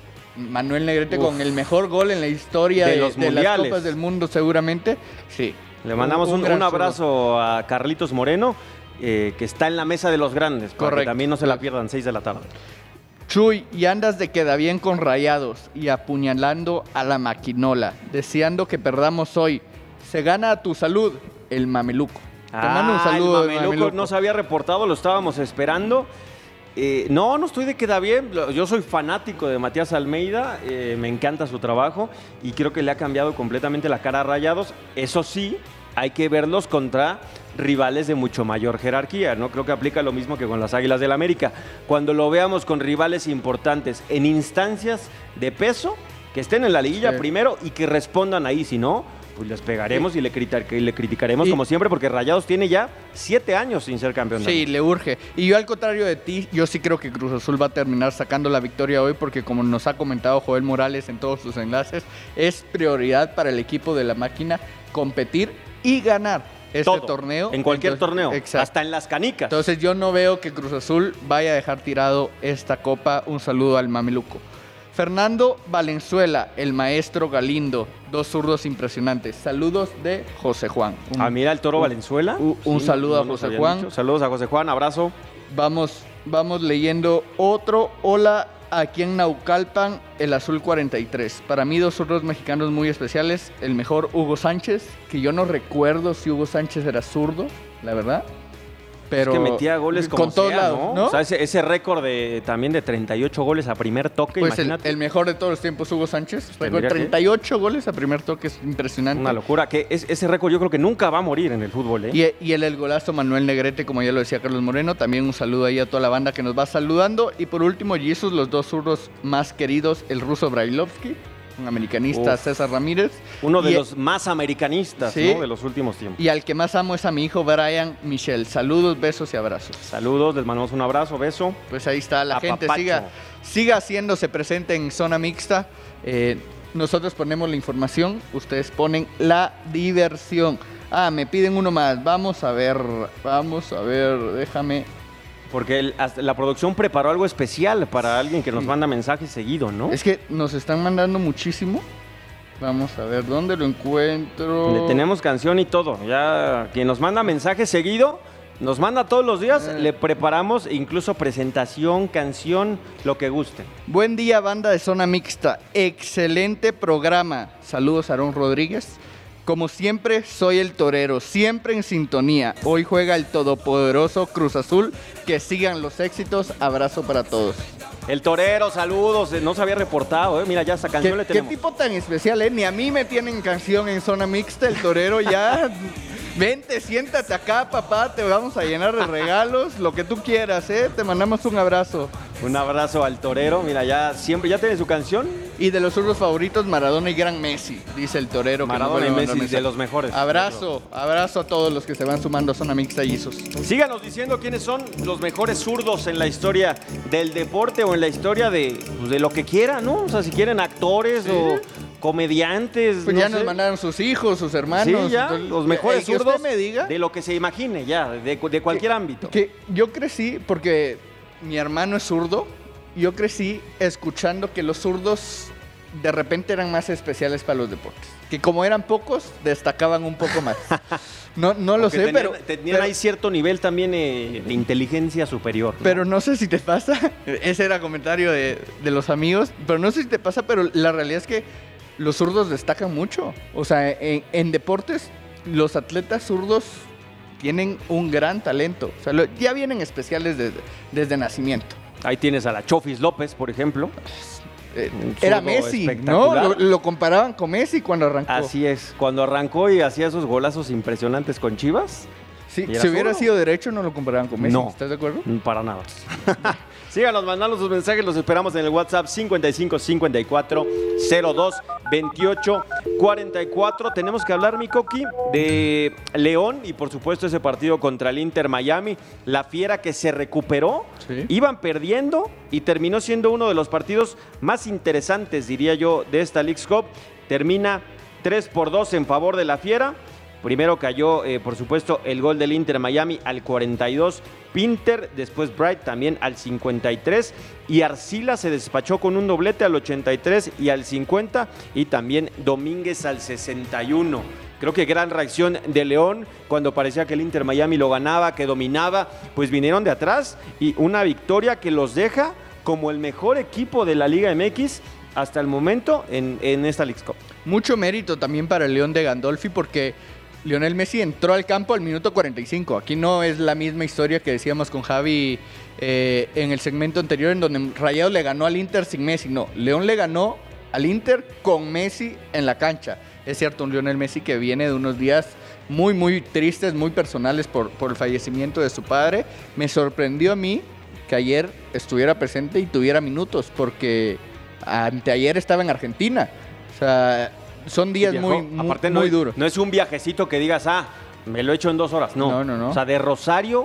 Manuel Negrete Uf. con el mejor gol en la historia de, de, los de las Copas del Mundo seguramente. Sí. Le mandamos un, un, un abrazo a Carlitos Moreno, eh, que está en la mesa de los grandes. Para que también no se la pierdan, seis de la tarde. Chuy, y andas de queda bien con Rayados y apuñalando a la maquinola, deseando que perdamos hoy. Se gana a tu salud, el mameluco. Ah, Te mando un saludo, el mameluco, mameluco no se había reportado, lo estábamos esperando. Eh, no, no estoy de queda bien. Yo soy fanático de Matías Almeida, eh, me encanta su trabajo y creo que le ha cambiado completamente la cara a Rayados. Eso sí, hay que verlos contra rivales de mucho mayor jerarquía, ¿no? Creo que aplica lo mismo que con las Águilas del América. Cuando lo veamos con rivales importantes en instancias de peso, que estén en la liguilla sí. primero y que respondan ahí, si no, pues les pegaremos sí. y, le criticar, y le criticaremos y, como siempre, porque Rayados tiene ya siete años sin ser campeón. Sí, le urge. Y yo, al contrario de ti, yo sí creo que Cruz Azul va a terminar sacando la victoria hoy, porque como nos ha comentado Joel Morales en todos sus enlaces, es prioridad para el equipo de la máquina competir y ganar este Todo, torneo. En cualquier Entonces, torneo, exacto. hasta en las canicas. Entonces yo no veo que Cruz Azul vaya a dejar tirado esta copa. Un saludo al mameluco. Fernando Valenzuela, el maestro Galindo, dos zurdos impresionantes. Saludos de José Juan. Un, ah, mira el Toro un, Valenzuela. Un, un sí, saludo no a José Juan. Dicho. Saludos a José Juan, abrazo. Vamos, vamos leyendo otro. Hola, aquí en Naucalpan, el Azul cuarenta y tres. Para mí, dos zurdos mexicanos muy especiales. El mejor, Hugo Sánchez, que yo no recuerdo si Hugo Sánchez era zurdo, la verdad. Pero es que metía goles como con todos sea, lados, ¿no? ¿no? O sea, ese, ese récord de, también de treinta y ocho goles a primer toque, Pues el, imagínate. el mejor de todos los tiempos, Hugo Sánchez. Tendría que- treinta y ocho goles a primer toque, es impresionante. Una locura. Que es, ese récord yo creo que nunca va a morir en el fútbol, ¿eh? Y, y el, el golazo Manuel Negrete, como ya lo decía Carlos Moreno. También un saludo ahí a toda la banda que nos va saludando. Y por último, Jesus, los dos zurdos más queridos, el ruso Brailovsky, un americanista, Uf. César Ramírez. Uno de y- los más americanistas, Sí. ¿no? De los últimos tiempos. Y al que más amo es a mi hijo Brian Michel. Saludos, besos y abrazos. Saludos, les mandamos un abrazo, beso. Pues ahí está, la gente Apapacho. siga, siga haciéndose presente en Zona Mixta. Eh, nosotros ponemos la información, ustedes ponen la diversión. Ah, me piden uno más. Vamos a ver, vamos a ver, déjame. Porque el- hasta la producción preparó algo especial para alguien que nos manda mensajes seguido, ¿no? Es que nos están mandando muchísimo. Vamos a ver dónde lo encuentro. Le tenemos canción y todo. Ya quien nos manda mensajes seguido, nos manda todos los días, Eh. le preparamos incluso presentación, canción, lo que guste. Buen día, banda de Zona Mixta. Excelente programa. Saludos, Aarón Rodríguez. Como siempre, soy el torero, siempre en sintonía. Hoy juega el todopoderoso Cruz Azul. Que sigan los éxitos. Abrazo para todos. El torero, saludos, eh, no se había reportado, ¿eh? Mira, ya esta canción ¿Qué, le qué tenemos. tipo tan especial, eh? Ni a mí me tienen canción en Zona Mixta. El torero ya... Vente, siéntate acá, papá. Te vamos a llenar de regalos. Lo que tú quieras, ¿eh? Te mandamos un abrazo. Un abrazo al torero, mira, ya siempre, ya tiene su canción. Y de los zurdos favoritos, Maradona y Gran Messi, dice el torero. que Maradona nos y vuelve a mandar Messi, mensaje. de los mejores. Abrazo, abrazo a todos los que se van sumando a Zona Mixta y Isus. Síganos diciendo quiénes son los mejores zurdos en la historia del deporte o en la historia de, pues, de lo que quieran, ¿no? O sea, si quieren actores o comediantes. Pues no ya sé. nos mandaron sus hijos, sus hermanos. Sí, ya, Entonces, los mejores el que usted zurdos me diga de lo que se imagine, ya, de, de cualquier ámbito. que yo crecí, porque mi hermano es zurdo, yo crecí escuchando que los zurdos de repente eran más especiales para los deportes. Que como eran pocos, destacaban un poco más. No, no lo Aunque sé, tenían, pero... tenían pero- ahí cierto nivel también eh, de inteligencia superior. ¿no? Pero no sé si te pasa, ese era comentario de, de los amigos, pero no sé si te pasa, pero la realidad es que los zurdos destacan mucho. O sea, en, en deportes, los atletas zurdos tienen un gran talento. O sea, lo- ya vienen especiales desde, desde nacimiento. Ahí tienes a la Chofis López, por ejemplo. Eh, Un era zurdo Messi, ¿no? espectacular. Lo, lo comparaban con Messi cuando arrancó. Así es, cuando arrancó y hacía esos golazos impresionantes con Chivas. Sí, ¿Y era si hubiera zurdo? sido derecho, no lo comparaban con Messi. No. ¿Estás de acuerdo? Mm, Para nada. Síganos mandando sus mensajes, los esperamos en el WhatsApp cincuenta y cinco cincuenta y cuatro cero dos veintiocho cuarenta y cuatro. Tenemos que hablar, mi Coqui, de León y por supuesto ese partido contra el Inter Miami. La Fiera que se recuperó, Sí. iban perdiendo y terminó siendo uno de los partidos más interesantes, diría yo, de esta Leagues Cup. Termina tres por dos en favor de la Fiera. Primero cayó, eh, por supuesto, el gol del Inter Miami al cuarenta y dos, Pinter, después Bright también al cincuenta y tres y Arcila se despachó con un doblete al ochenta y tres y al cincuenta y también Domínguez al sesenta y uno. Creo que gran reacción de León cuando parecía que el Inter Miami lo ganaba, que dominaba, pues vinieron de atrás y una victoria que los deja como el mejor equipo de la Liga M X hasta el momento en, en esta Leagues Cup. Mucho mérito también para el León de Gandolfi porque Lionel Messi entró al campo al minuto cuarenta y cinco. Aquí no es la misma historia que decíamos con Javi eh, en el segmento anterior en donde Rayados le ganó al Inter sin Messi. No, León le ganó al Inter con Messi en la cancha. Es cierto, un Lionel Messi que viene de unos días muy, muy tristes, muy personales por, por el fallecimiento de su padre. Me sorprendió a mí que ayer estuviera presente y tuviera minutos porque anteayer estaba en Argentina. O sea... Son días Viajó. muy, muy, Aparte, muy no, duros. No es un viajecito que digas, ah, me lo he hecho en dos horas. No, No, no, no. O sea, de Rosario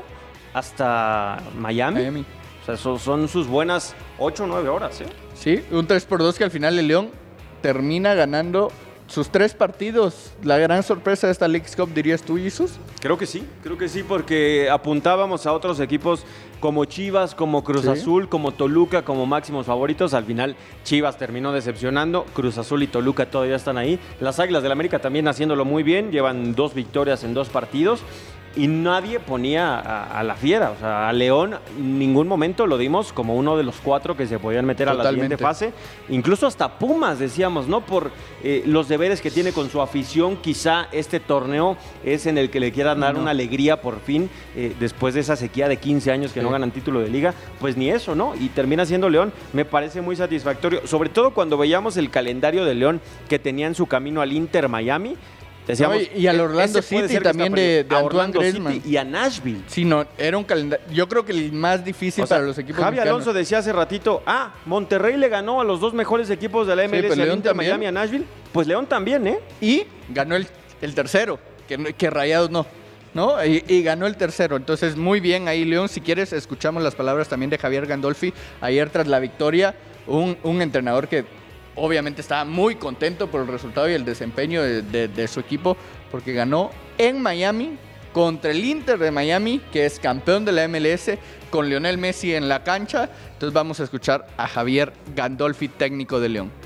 hasta Miami. Miami. O sea, eso son sus buenas ocho o nueve horas, ¿eh? Sí, un tres por dos que al final el León termina ganando sus tres partidos. La gran sorpresa de esta Leagues Cup, dirías tú, Jesús. Creo que sí, creo que sí, porque apuntábamos a otros equipos como Chivas, como Cruz Sí. Azul, como Toluca, como máximos favoritos. Al final, Chivas terminó decepcionando. Cruz Azul y Toluca todavía están ahí. Las Águilas del América también haciéndolo muy bien. Llevan dos victorias en dos partidos. y nadie ponía a, a la Fiera. O sea, a León en ningún momento lo dimos como uno de los cuatro que se podían meter Totalmente. a la siguiente fase. Incluso hasta Pumas, decíamos, ¿no? Por eh, los deberes que tiene con su afición, quizá este torneo es en el que le quieran dar no. una alegría por fin, eh, después de esa sequía de quince años que sí. no ganan título de liga. Pues ni eso, ¿no? Y termina siendo León. Me parece muy satisfactorio, sobre todo cuando veíamos el calendario de León que tenía en su camino al Inter Miami. Decíamos, no, y al Orlando City también de, de Antoine Griezmann. Y a Nashville. Sí, no, era un calendario, yo creo que el más difícil o sea, para los equipos Javi mexicanos. Alonso decía hace ratito, ah, Monterrey le ganó a los dos mejores equipos de la M L S, sí, al Inter también. Miami, a Nashville. Pues León también, ¿eh? Y ganó el, el tercero, que, que Rayados no. ¿No? Y, y ganó el tercero. Entonces, muy bien ahí, León. Si quieres, escuchamos las palabras también de Javier Gandolfi ayer tras la victoria. Un, un entrenador que obviamente estaba muy contento por el resultado y el desempeño de, de, de su equipo, porque ganó en Miami contra el Inter de Miami, que es campeón de la M L S, con Lionel Messi en la cancha. Entonces vamos a escuchar a Javier Gandolfi, técnico de León.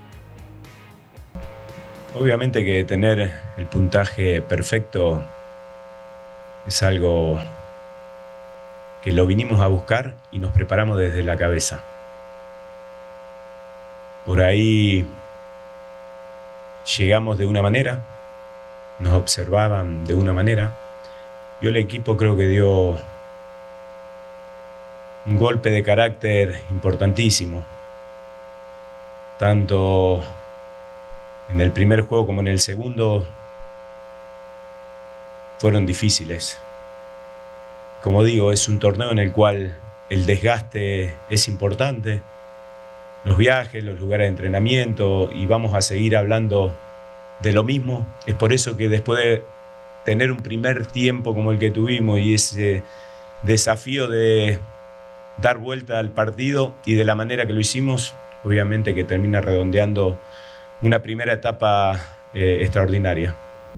Obviamente que tener el puntaje perfecto es algo que lo vinimos a buscar y nos preparamos desde la cabeza. Por ahí llegamos de una manera, nos observaban de una manera. Yo el equipo creo que dio un golpe de carácter importantísimo, tanto en el primer juego como en el segundo. Fueron difíciles. Como digo, es un torneo en el cual el desgaste es importante. Los viajes, los lugares de entrenamiento, y vamos a seguir hablando de lo mismo. Es por eso que después de tener un primer tiempo como el que tuvimos y ese desafío de dar vuelta al partido y de la manera que lo hicimos, obviamente que termina redondeando una primera etapa eh, extraordinaria.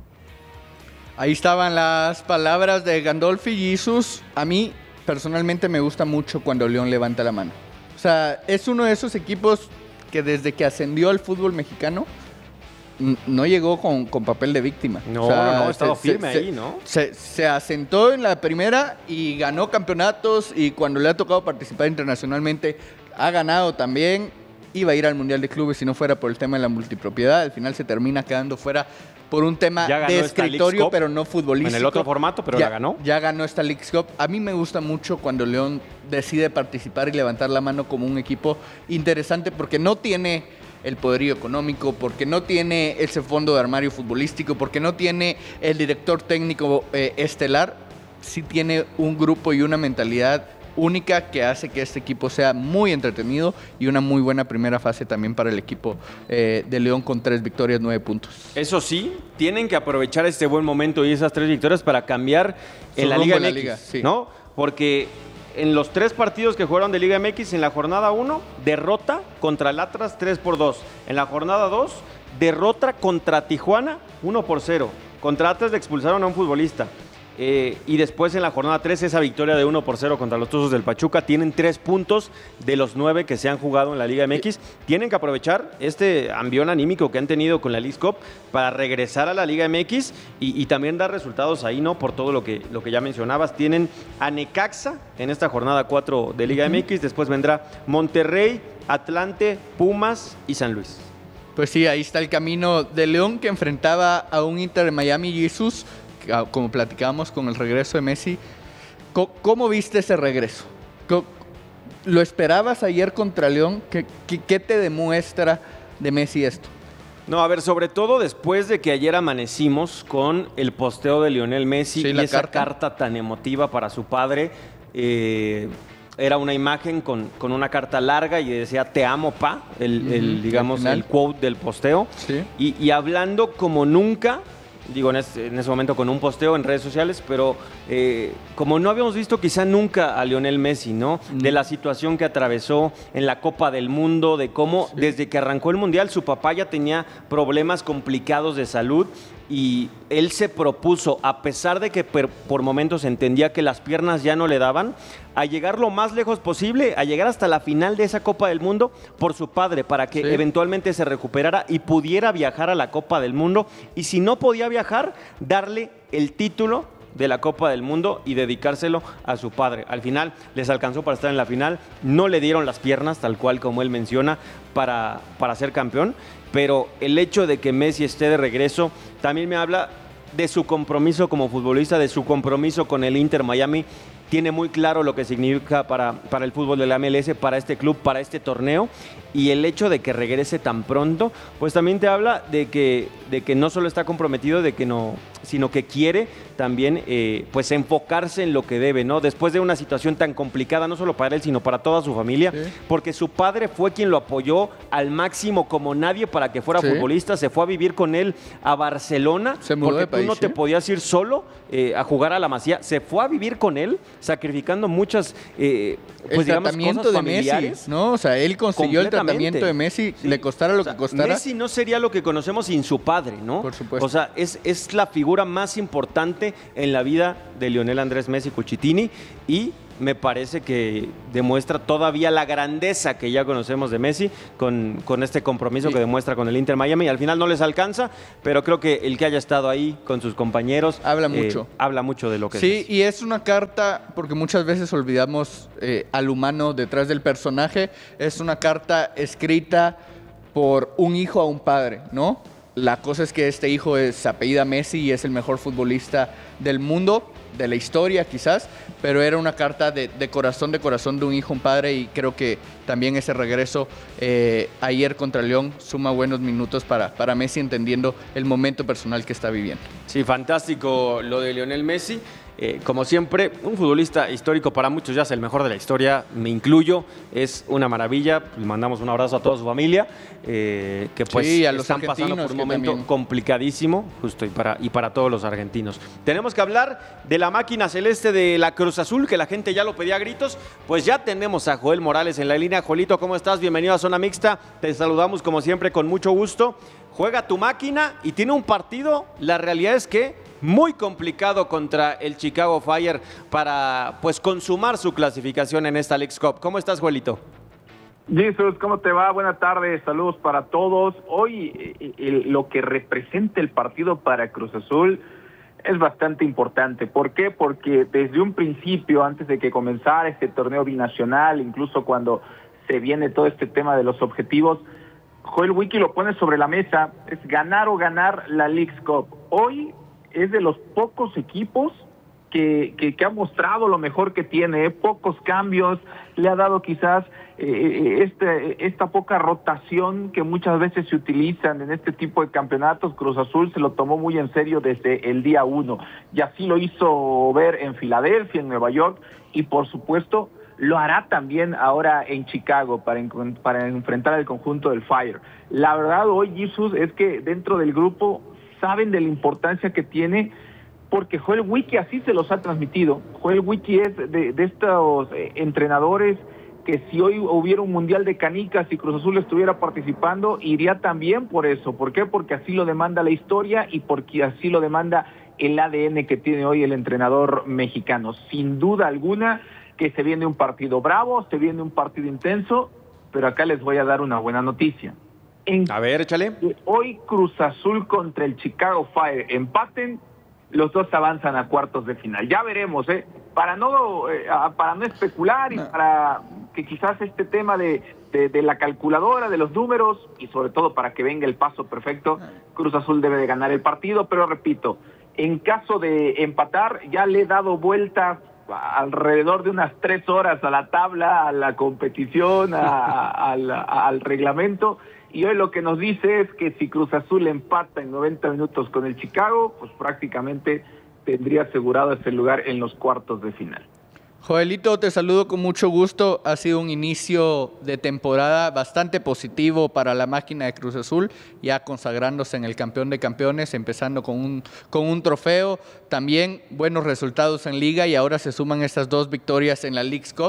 Ahí estaban las palabras de Gandolfi y Jesús. A mí personalmente me gusta mucho cuando León levanta la mano. O sea, es uno de esos equipos que desde que ascendió al fútbol mexicano n- no llegó con, con papel de víctima. No, o sea, no, no, estaba se, firme se, ahí, ¿no? Se, se asentó en la primera y ganó campeonatos, y cuando le ha tocado participar internacionalmente ha ganado también. Iba a ir al Mundial de Clubes si no fuera por el tema de la multipropiedad. Al final se termina quedando fuera por un tema de escritorio, pero no futbolístico. En el otro formato, pero ya, la ganó. Ya ganó esta Leagues Cup. A mí me gusta mucho cuando León decide participar y levantar la mano como un equipo interesante, porque no tiene el poderío económico, porque no tiene ese fondo de armario futbolístico, porque no tiene el director técnico eh, estelar. Sí tiene un grupo y una mentalidad única que hace que este equipo sea muy entretenido, y una muy buena primera fase también para el equipo eh, de León, con tres victorias, nueve puntos. Eso sí, tienen que aprovechar este buen momento y esas tres victorias para cambiar Su en la Liga M X, Liga, sí. ¿no? Porque en los tres partidos que jugaron de Liga M X, en la jornada uno, derrota contra el Atlas tres por dos. En la jornada dos, derrota contra Tijuana uno por cero. Contra Atlas le expulsaron a un futbolista. Eh, y después en la jornada tres, esa victoria de uno por cero contra los Tuzos del Pachuca. Tienen tres puntos de los nueve que se han jugado en la Liga M X. Tienen que aprovechar este ambión anímico que han tenido con la Leagues Cup para regresar a la Liga M X y, y también dar resultados ahí, ¿no? Por todo lo que, lo que ya mencionabas. Tienen a Necaxa en esta jornada cuatro de Liga M X. Después vendrá Monterrey, Atlante, Pumas y San Luis. Pues sí, ahí está el camino de León, que enfrentaba a un Inter de Miami. Jesús, como platicábamos con el regreso de Messi, ¿cómo viste ese regreso? ¿Lo esperabas ayer contra León? ¿Qué, qué, qué te demuestra de Messi esto? No, a ver, sobre todo después de que ayer amanecimos con el posteo de Lionel Messi, sí, y esa carta. carta tan emotiva para su padre. Eh, era una imagen con, con una carta larga y decía "te amo, pa", el, uh-huh, el digamos el quote del posteo. Sí. Y, y hablando como nunca, digo en ese, en ese momento con un posteo en redes sociales, pero eh, como no habíamos visto quizá nunca a Lionel Messi, ¿no? Mm. De la situación que atravesó en la Copa del Mundo, de cómo sí. desde que arrancó el Mundial su papá ya tenía problemas complicados de salud, y él se propuso, a pesar de que per, por momentos entendía que las piernas ya no le daban, a llegar lo más lejos posible, a llegar hasta la final de esa Copa del Mundo por su padre, para que sí. eventualmente se recuperara y pudiera viajar a la Copa del Mundo, y si no podía viajar, darle el título de la Copa del Mundo y dedicárselo a su padre. Al final les alcanzó para estar en la final, no le dieron las piernas, tal cual como él menciona, para, para ser campeón, pero el hecho de que Messi esté de regreso también me habla de su compromiso como futbolista, de su compromiso con el Inter Miami. Tiene muy claro lo que significa para, para el fútbol de la M L S, para este club, para este torneo, y el hecho de que regrese tan pronto, pues también te habla de que, de que no solo está comprometido, de que no, sino que quiere también eh, pues enfocarse en lo que debe, ¿no? Después de una situación tan complicada, no solo para él, sino para toda su familia, sí. porque su padre fue quien lo apoyó al máximo como nadie para que fuera sí. futbolista, se fue a vivir con él a Barcelona, se mudó porque de tú país, no te ¿eh? podías ir solo eh, a jugar a la Masía, se fue a vivir con él, sacrificando muchas eh, pues, el digamos, tratamiento cosas de familiares. Messi, ¿no? O sea, él consiguió el tratamiento de Messi, sí. le costara lo o sea, que costara. Messi no sería lo que conocemos sin su padre, ¿no? Por supuesto. O sea, es, es la figura más importante en la vida de Lionel Andrés Messi Cuchitini y me parece que demuestra todavía la grandeza que ya conocemos de Messi con, con este compromiso sí. que demuestra con el Inter Miami. Al final no les alcanza, pero creo que el que haya estado ahí con sus compañeros habla eh, mucho. Habla mucho de lo que sí, es. Sí, y es una carta, porque muchas veces olvidamos eh, al humano detrás del personaje, es una carta escrita por un hijo a un padre, ¿no? La cosa es que este hijo es apellida Messi y es el mejor futbolista del mundo, de la historia quizás, pero era una carta de, de corazón, de corazón de un hijo a un padre y creo que también ese regreso eh, ayer contra León suma buenos minutos para, para Messi entendiendo el momento personal que está viviendo. Sí, fantástico lo de Lionel Messi. Eh, como siempre, un futbolista histórico para muchos, ya es el mejor de la historia, me incluyo, es una maravilla. Le mandamos un abrazo a toda su familia, eh, que pues sí, a los están pasando por un momento también. complicadísimo, justo y para, y para todos los argentinos. Tenemos que hablar de la máquina celeste de la Cruz Azul, que la gente ya lo pedía a gritos, pues ya tenemos a Joel Morales en la línea. Joelito, ¿cómo estás? Bienvenido a Zona Mixta, te saludamos como siempre con mucho gusto. Juega tu máquina y tiene un partido, la realidad es que muy complicado contra el Chicago Fire para pues consumar su clasificación en esta Leagues Cup. ¿Cómo estás, Joelito? Jesús, ¿cómo te va? Buenas tardes, saludos para todos. Hoy eh, eh, lo que representa el partido para Cruz Azul es bastante importante. ¿Por qué? Porque desde un principio, antes de que comenzara este torneo binacional, incluso cuando se viene todo este tema de los objetivos, Joel Wiki lo pone sobre la mesa, es ganar o ganar la Leagues Cup. Hoy es de los pocos equipos que, que, que ha mostrado lo mejor que tiene, ¿eh? Pocos cambios, le ha dado quizás eh, este, esta poca rotación que muchas veces se utilizan en este tipo de campeonatos. Cruz Azul se lo tomó muy en serio desde el día uno, y así lo hizo ver en Filadelfia, en Nueva York, y por supuesto lo hará también ahora en Chicago para, en, para enfrentar al conjunto del Fire. La verdad hoy, Jesús, es que dentro del grupo saben de la importancia que tiene, porque Joel Wiki así se los ha transmitido. Joel Wiki es de, de estos eh, entrenadores que si hoy hubiera un mundial de canicas y Cruz Azul estuviera participando, iría también por eso. ¿Por qué? Porque así lo demanda la historia y porque así lo demanda el A D N que tiene hoy el entrenador mexicano. Sin duda alguna que se viene un partido bravo, se viene un partido intenso, pero acá les voy a dar una buena noticia. En a ver, échale. Hoy Cruz Azul contra el Chicago Fire empaten, los dos avanzan a cuartos de final. Ya veremos, ¿eh? Para no, eh, para no especular y no. para que quizás este tema de, de, de la calculadora, de los números, y sobre todo para que venga el paso perfecto, Cruz Azul debe de ganar el partido, pero repito, en caso de empatar, ya le he dado vueltas alrededor de unas tres horas a la tabla, a la competición, a, a, a la, al reglamento, y hoy lo que nos dice es que si Cruz Azul empata en noventa minutos con el Chicago, pues prácticamente tendría asegurado ese lugar en los cuartos de final. Joelito, te saludo con mucho gusto. Ha sido un inicio de temporada bastante positivo para la máquina de Cruz Azul, ya consagrándose en el campeón de campeones, empezando con un, con un trofeo, también buenos resultados en Liga y ahora se suman estas dos victorias en la Leagues Cup.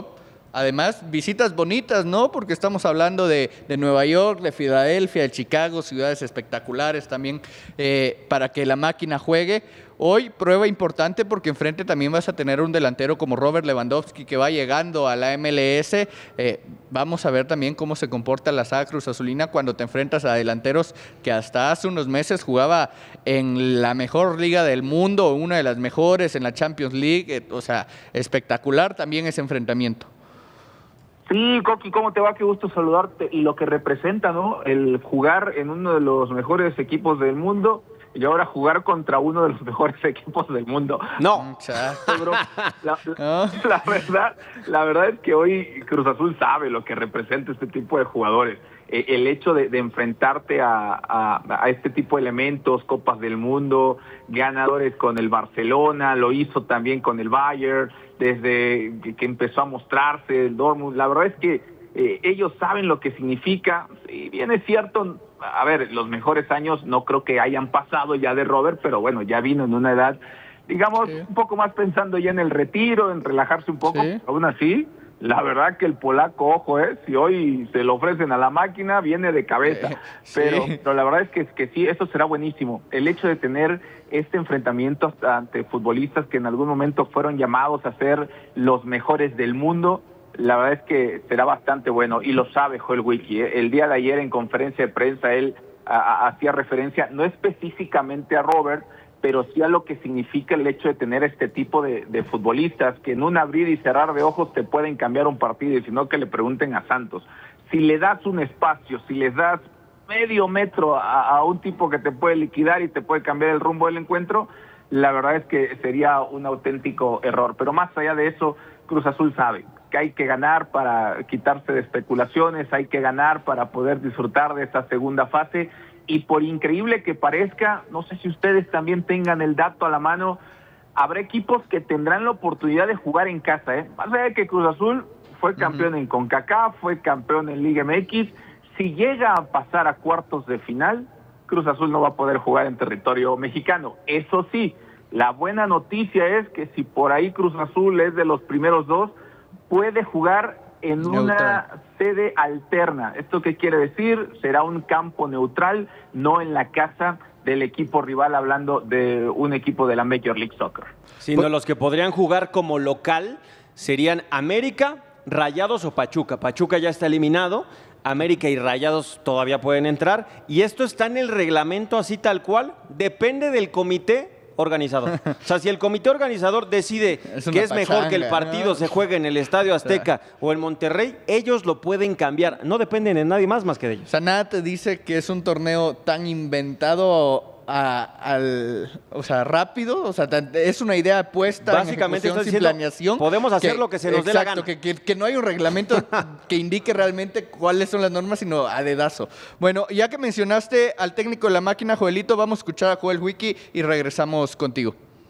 Además, visitas bonitas, ¿no? Porque estamos hablando de, de Nueva York, de Filadelfia, de Chicago, ciudades espectaculares también eh, para que la máquina juegue. Hoy, prueba importante porque enfrente también vas a tener un delantero como Robert Lewandowski que va llegando a la M L S. Eh, vamos a ver también cómo se comporta la saga Cruz Azulina cuando te enfrentas a delanteros que hasta hace unos meses jugaba en la mejor liga del mundo, una de las mejores en la Champions League. Eh, o sea, espectacular también ese enfrentamiento. Sí, Coqui, ¿cómo te va? Qué gusto saludarte. Y lo que representa, ¿no? El jugar en uno de los mejores equipos del mundo y ahora jugar contra uno de los mejores equipos del mundo. No. La, la, la verdad, la verdad es que hoy Cruz Azul sabe lo que representa este tipo de jugadores. Eh, el hecho de, de enfrentarte a, a, a este tipo de elementos, Copas del Mundo, ganadores con el Barcelona, lo hizo también con el Bayern, desde que empezó a mostrarse el Dortmund. La verdad es que eh, ellos saben lo que significa. Si bien es cierto, a ver, los mejores años no creo que hayan pasado ya de Robert, pero bueno, ya vino en una edad, digamos, sí, un poco más pensando ya en el retiro, en relajarse un poco, sí. Aún así, la verdad que el polaco, ojo, eh, si hoy se lo ofrecen a la máquina, viene de cabeza. Eh, pero, sí. pero la verdad es que, que sí, eso será buenísimo. El hecho de tener este enfrentamiento ante futbolistas que en algún momento fueron llamados a ser los mejores del mundo, la verdad es que será bastante bueno. Y lo sabe Joel Wiki. Eh. El día de ayer en conferencia de prensa él a, a, hacía referencia, no específicamente a Robert, pero sí a lo que significa el hecho de tener este tipo de, de futbolistas que en un abrir y cerrar de ojos te pueden cambiar un partido, y si no que le pregunten a Santos. Si le das un espacio, si les das medio metro a, a un tipo que te puede liquidar y te puede cambiar el rumbo del encuentro, la verdad es que sería un auténtico error. Pero más allá de eso, Cruz Azul sabe que hay que ganar para quitarse de especulaciones, hay que ganar para poder disfrutar de esta segunda fase. Y por increíble que parezca, no sé si ustedes también tengan el dato a la mano, habrá equipos que tendrán la oportunidad de jugar en casa, ¿eh? Más allá de que Cruz Azul fue campeón uh-huh. en CONCACAF, fue campeón en Liga M X, si llega a pasar a cuartos de final, Cruz Azul no va a poder jugar en territorio mexicano. Eso sí, la buena noticia es que si por ahí Cruz Azul es de los primeros dos, puede jugar en neutral. Una sede alterna. ¿Esto qué quiere decir? Será un campo neutral, no en la casa del equipo rival, hablando de un equipo de la Major League Soccer. Sino pues, los que podrían jugar como local serían América, Rayados o Pachuca. Pachuca ya está eliminado, América y Rayados todavía pueden entrar, y esto está en el reglamento así tal cual, depende del comité organizador. O sea, si el comité organizador decide es que es pachanga, mejor que el partido ¿no? se juegue en el Estadio Azteca o, sea, o en Monterrey, ellos lo pueden cambiar. No dependen de nadie más más que de ellos. O sea, nada te dice que es un torneo tan inventado a, al, o sea, rápido. O sea, es una idea puesta básicamente en sin planeación. Podemos hacer que, lo que se nos exacto, dé la gana. Que, que, que no hay un reglamento que indique realmente cuáles son las normas, sino a dedazo. Bueno, ya que mencionaste al técnico de la máquina, Joelito, vamos a escuchar a Joel Wiki y regresamos contigo.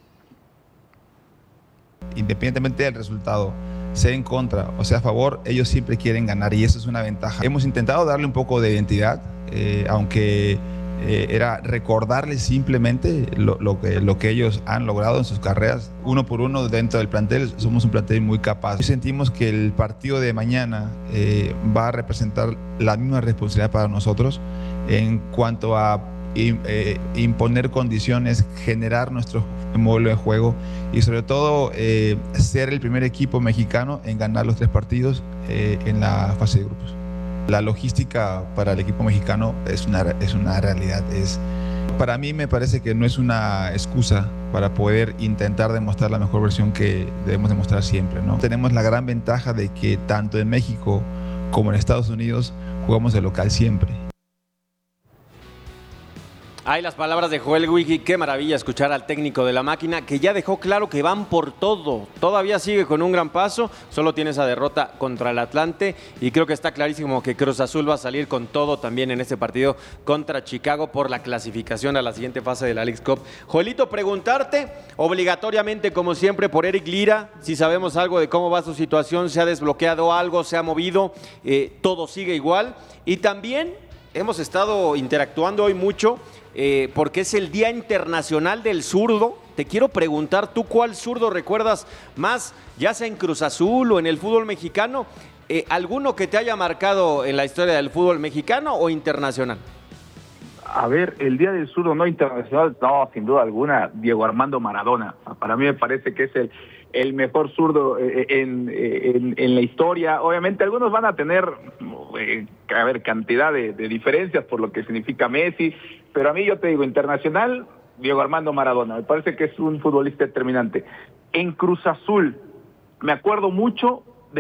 Independientemente del resultado, sea en contra o sea a favor, ellos siempre quieren ganar y eso es una ventaja. Hemos intentado darle un poco de identidad, eh, aunque eh, era recordarles simplemente lo, lo, que, lo que ellos han logrado en sus carreras, uno por uno dentro del plantel. Somos un plantel muy capaz. Sentimos que el partido de mañana eh, va a representar la misma responsabilidad para nosotros en cuanto a eh, imponer condiciones, generar nuestro modelo de juego y sobre todo eh, ser el primer equipo mexicano en ganar los tres partidos eh, en la fase de grupos. La logística para el equipo mexicano es una, es una realidad. Es, para mí me parece que no es una excusa para poder intentar demostrar la mejor versión que debemos demostrar siempre, ¿no? Tenemos la gran ventaja de que tanto en México como en Estados Unidos jugamos de local siempre. Hay las palabras de Joel Wiki, qué maravilla escuchar al técnico de la máquina, que ya dejó claro que van por todo. Todavía sigue con un gran paso, solo tiene esa derrota contra el Atlante y creo que está clarísimo que Cruz Azul va a salir con todo también en este partido contra Chicago por la clasificación a la siguiente fase de la Leagues Cup. Joelito, preguntarte obligatoriamente, como siempre, por Eric Lira, si sabemos algo de cómo va su situación, se ha desbloqueado algo, se ha movido, eh, todo sigue igual. Y también hemos estado interactuando hoy mucho eh, porque es el Día Internacional del Zurdo. Te quiero preguntar, ¿tú cuál zurdo recuerdas más, ya sea en Cruz Azul o en el fútbol mexicano? Eh, ¿Alguno que te haya marcado en la historia del fútbol mexicano o internacional? A ver, el Día del Zurdo no internacional, no, sin duda alguna, Diego Armando Maradona. Para mí me parece que es el, el mejor zurdo en, en, en la historia. Obviamente algunos van a tener, eh, a ver, cantidad de, de diferencias por lo que significa Messi, pero a mí yo te digo, internacional, Diego Armando Maradona. Me parece que es un futbolista determinante. En Cruz Azul, me acuerdo mucho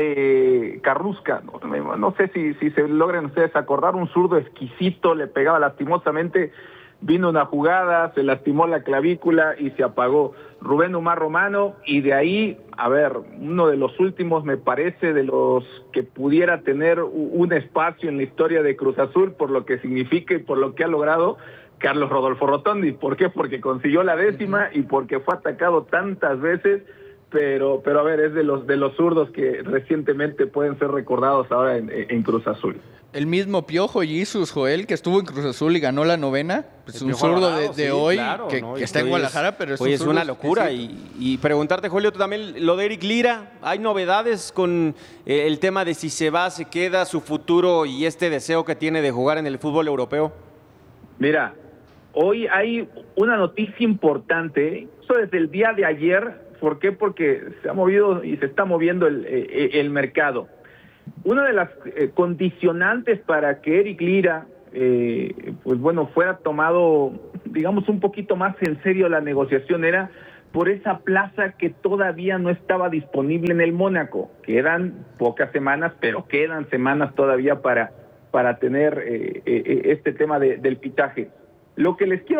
de Carrusca, no, no sé si, si se logran ustedes acordar, un zurdo exquisito, le pegaba lastimosamente, vino una jugada, se lastimó la clavícula y se apagó. Rubén Umar Romano, y de ahí, a ver, uno de los últimos me parece de los que pudiera tener un espacio en la historia de Cruz Azul por lo que significa y por lo que ha logrado, Carlos Rodolfo Rotondi. ¿Por qué? Porque consiguió la décima y porque fue atacado tantas veces. Pero, pero a ver, es de los de los zurdos que recientemente pueden ser recordados ahora en, en Cruz Azul. El mismo Piojo Jesus, Joel, que estuvo en Cruz Azul y ganó la novena, pues El un Piojo zurdo Alvarado, de, de sí, hoy, claro, que, ¿no? que está en Hoy Guadalajara, pero es, hoy un es zurdo una locura. exquisito. Y, y preguntarte, Julio, tú también, lo de Eric Lira, ¿hay novedades con eh, el tema de si se va, se queda, su futuro y este deseo que tiene de jugar en el fútbol europeo? Mira, hoy hay una noticia importante, eso desde el día de ayer. ¿Por qué? Porque se ha movido y se está moviendo el, el, el mercado. Una de las eh, condicionantes para que Eric Lira, eh, pues bueno, fuera tomado, digamos, un poquito más en serio la negociación era por esa plaza que todavía no estaba disponible en el Mónaco. Quedan pocas semanas, pero quedan semanas todavía para, para tener eh, eh, este tema de, del pitaje. Lo que les quiero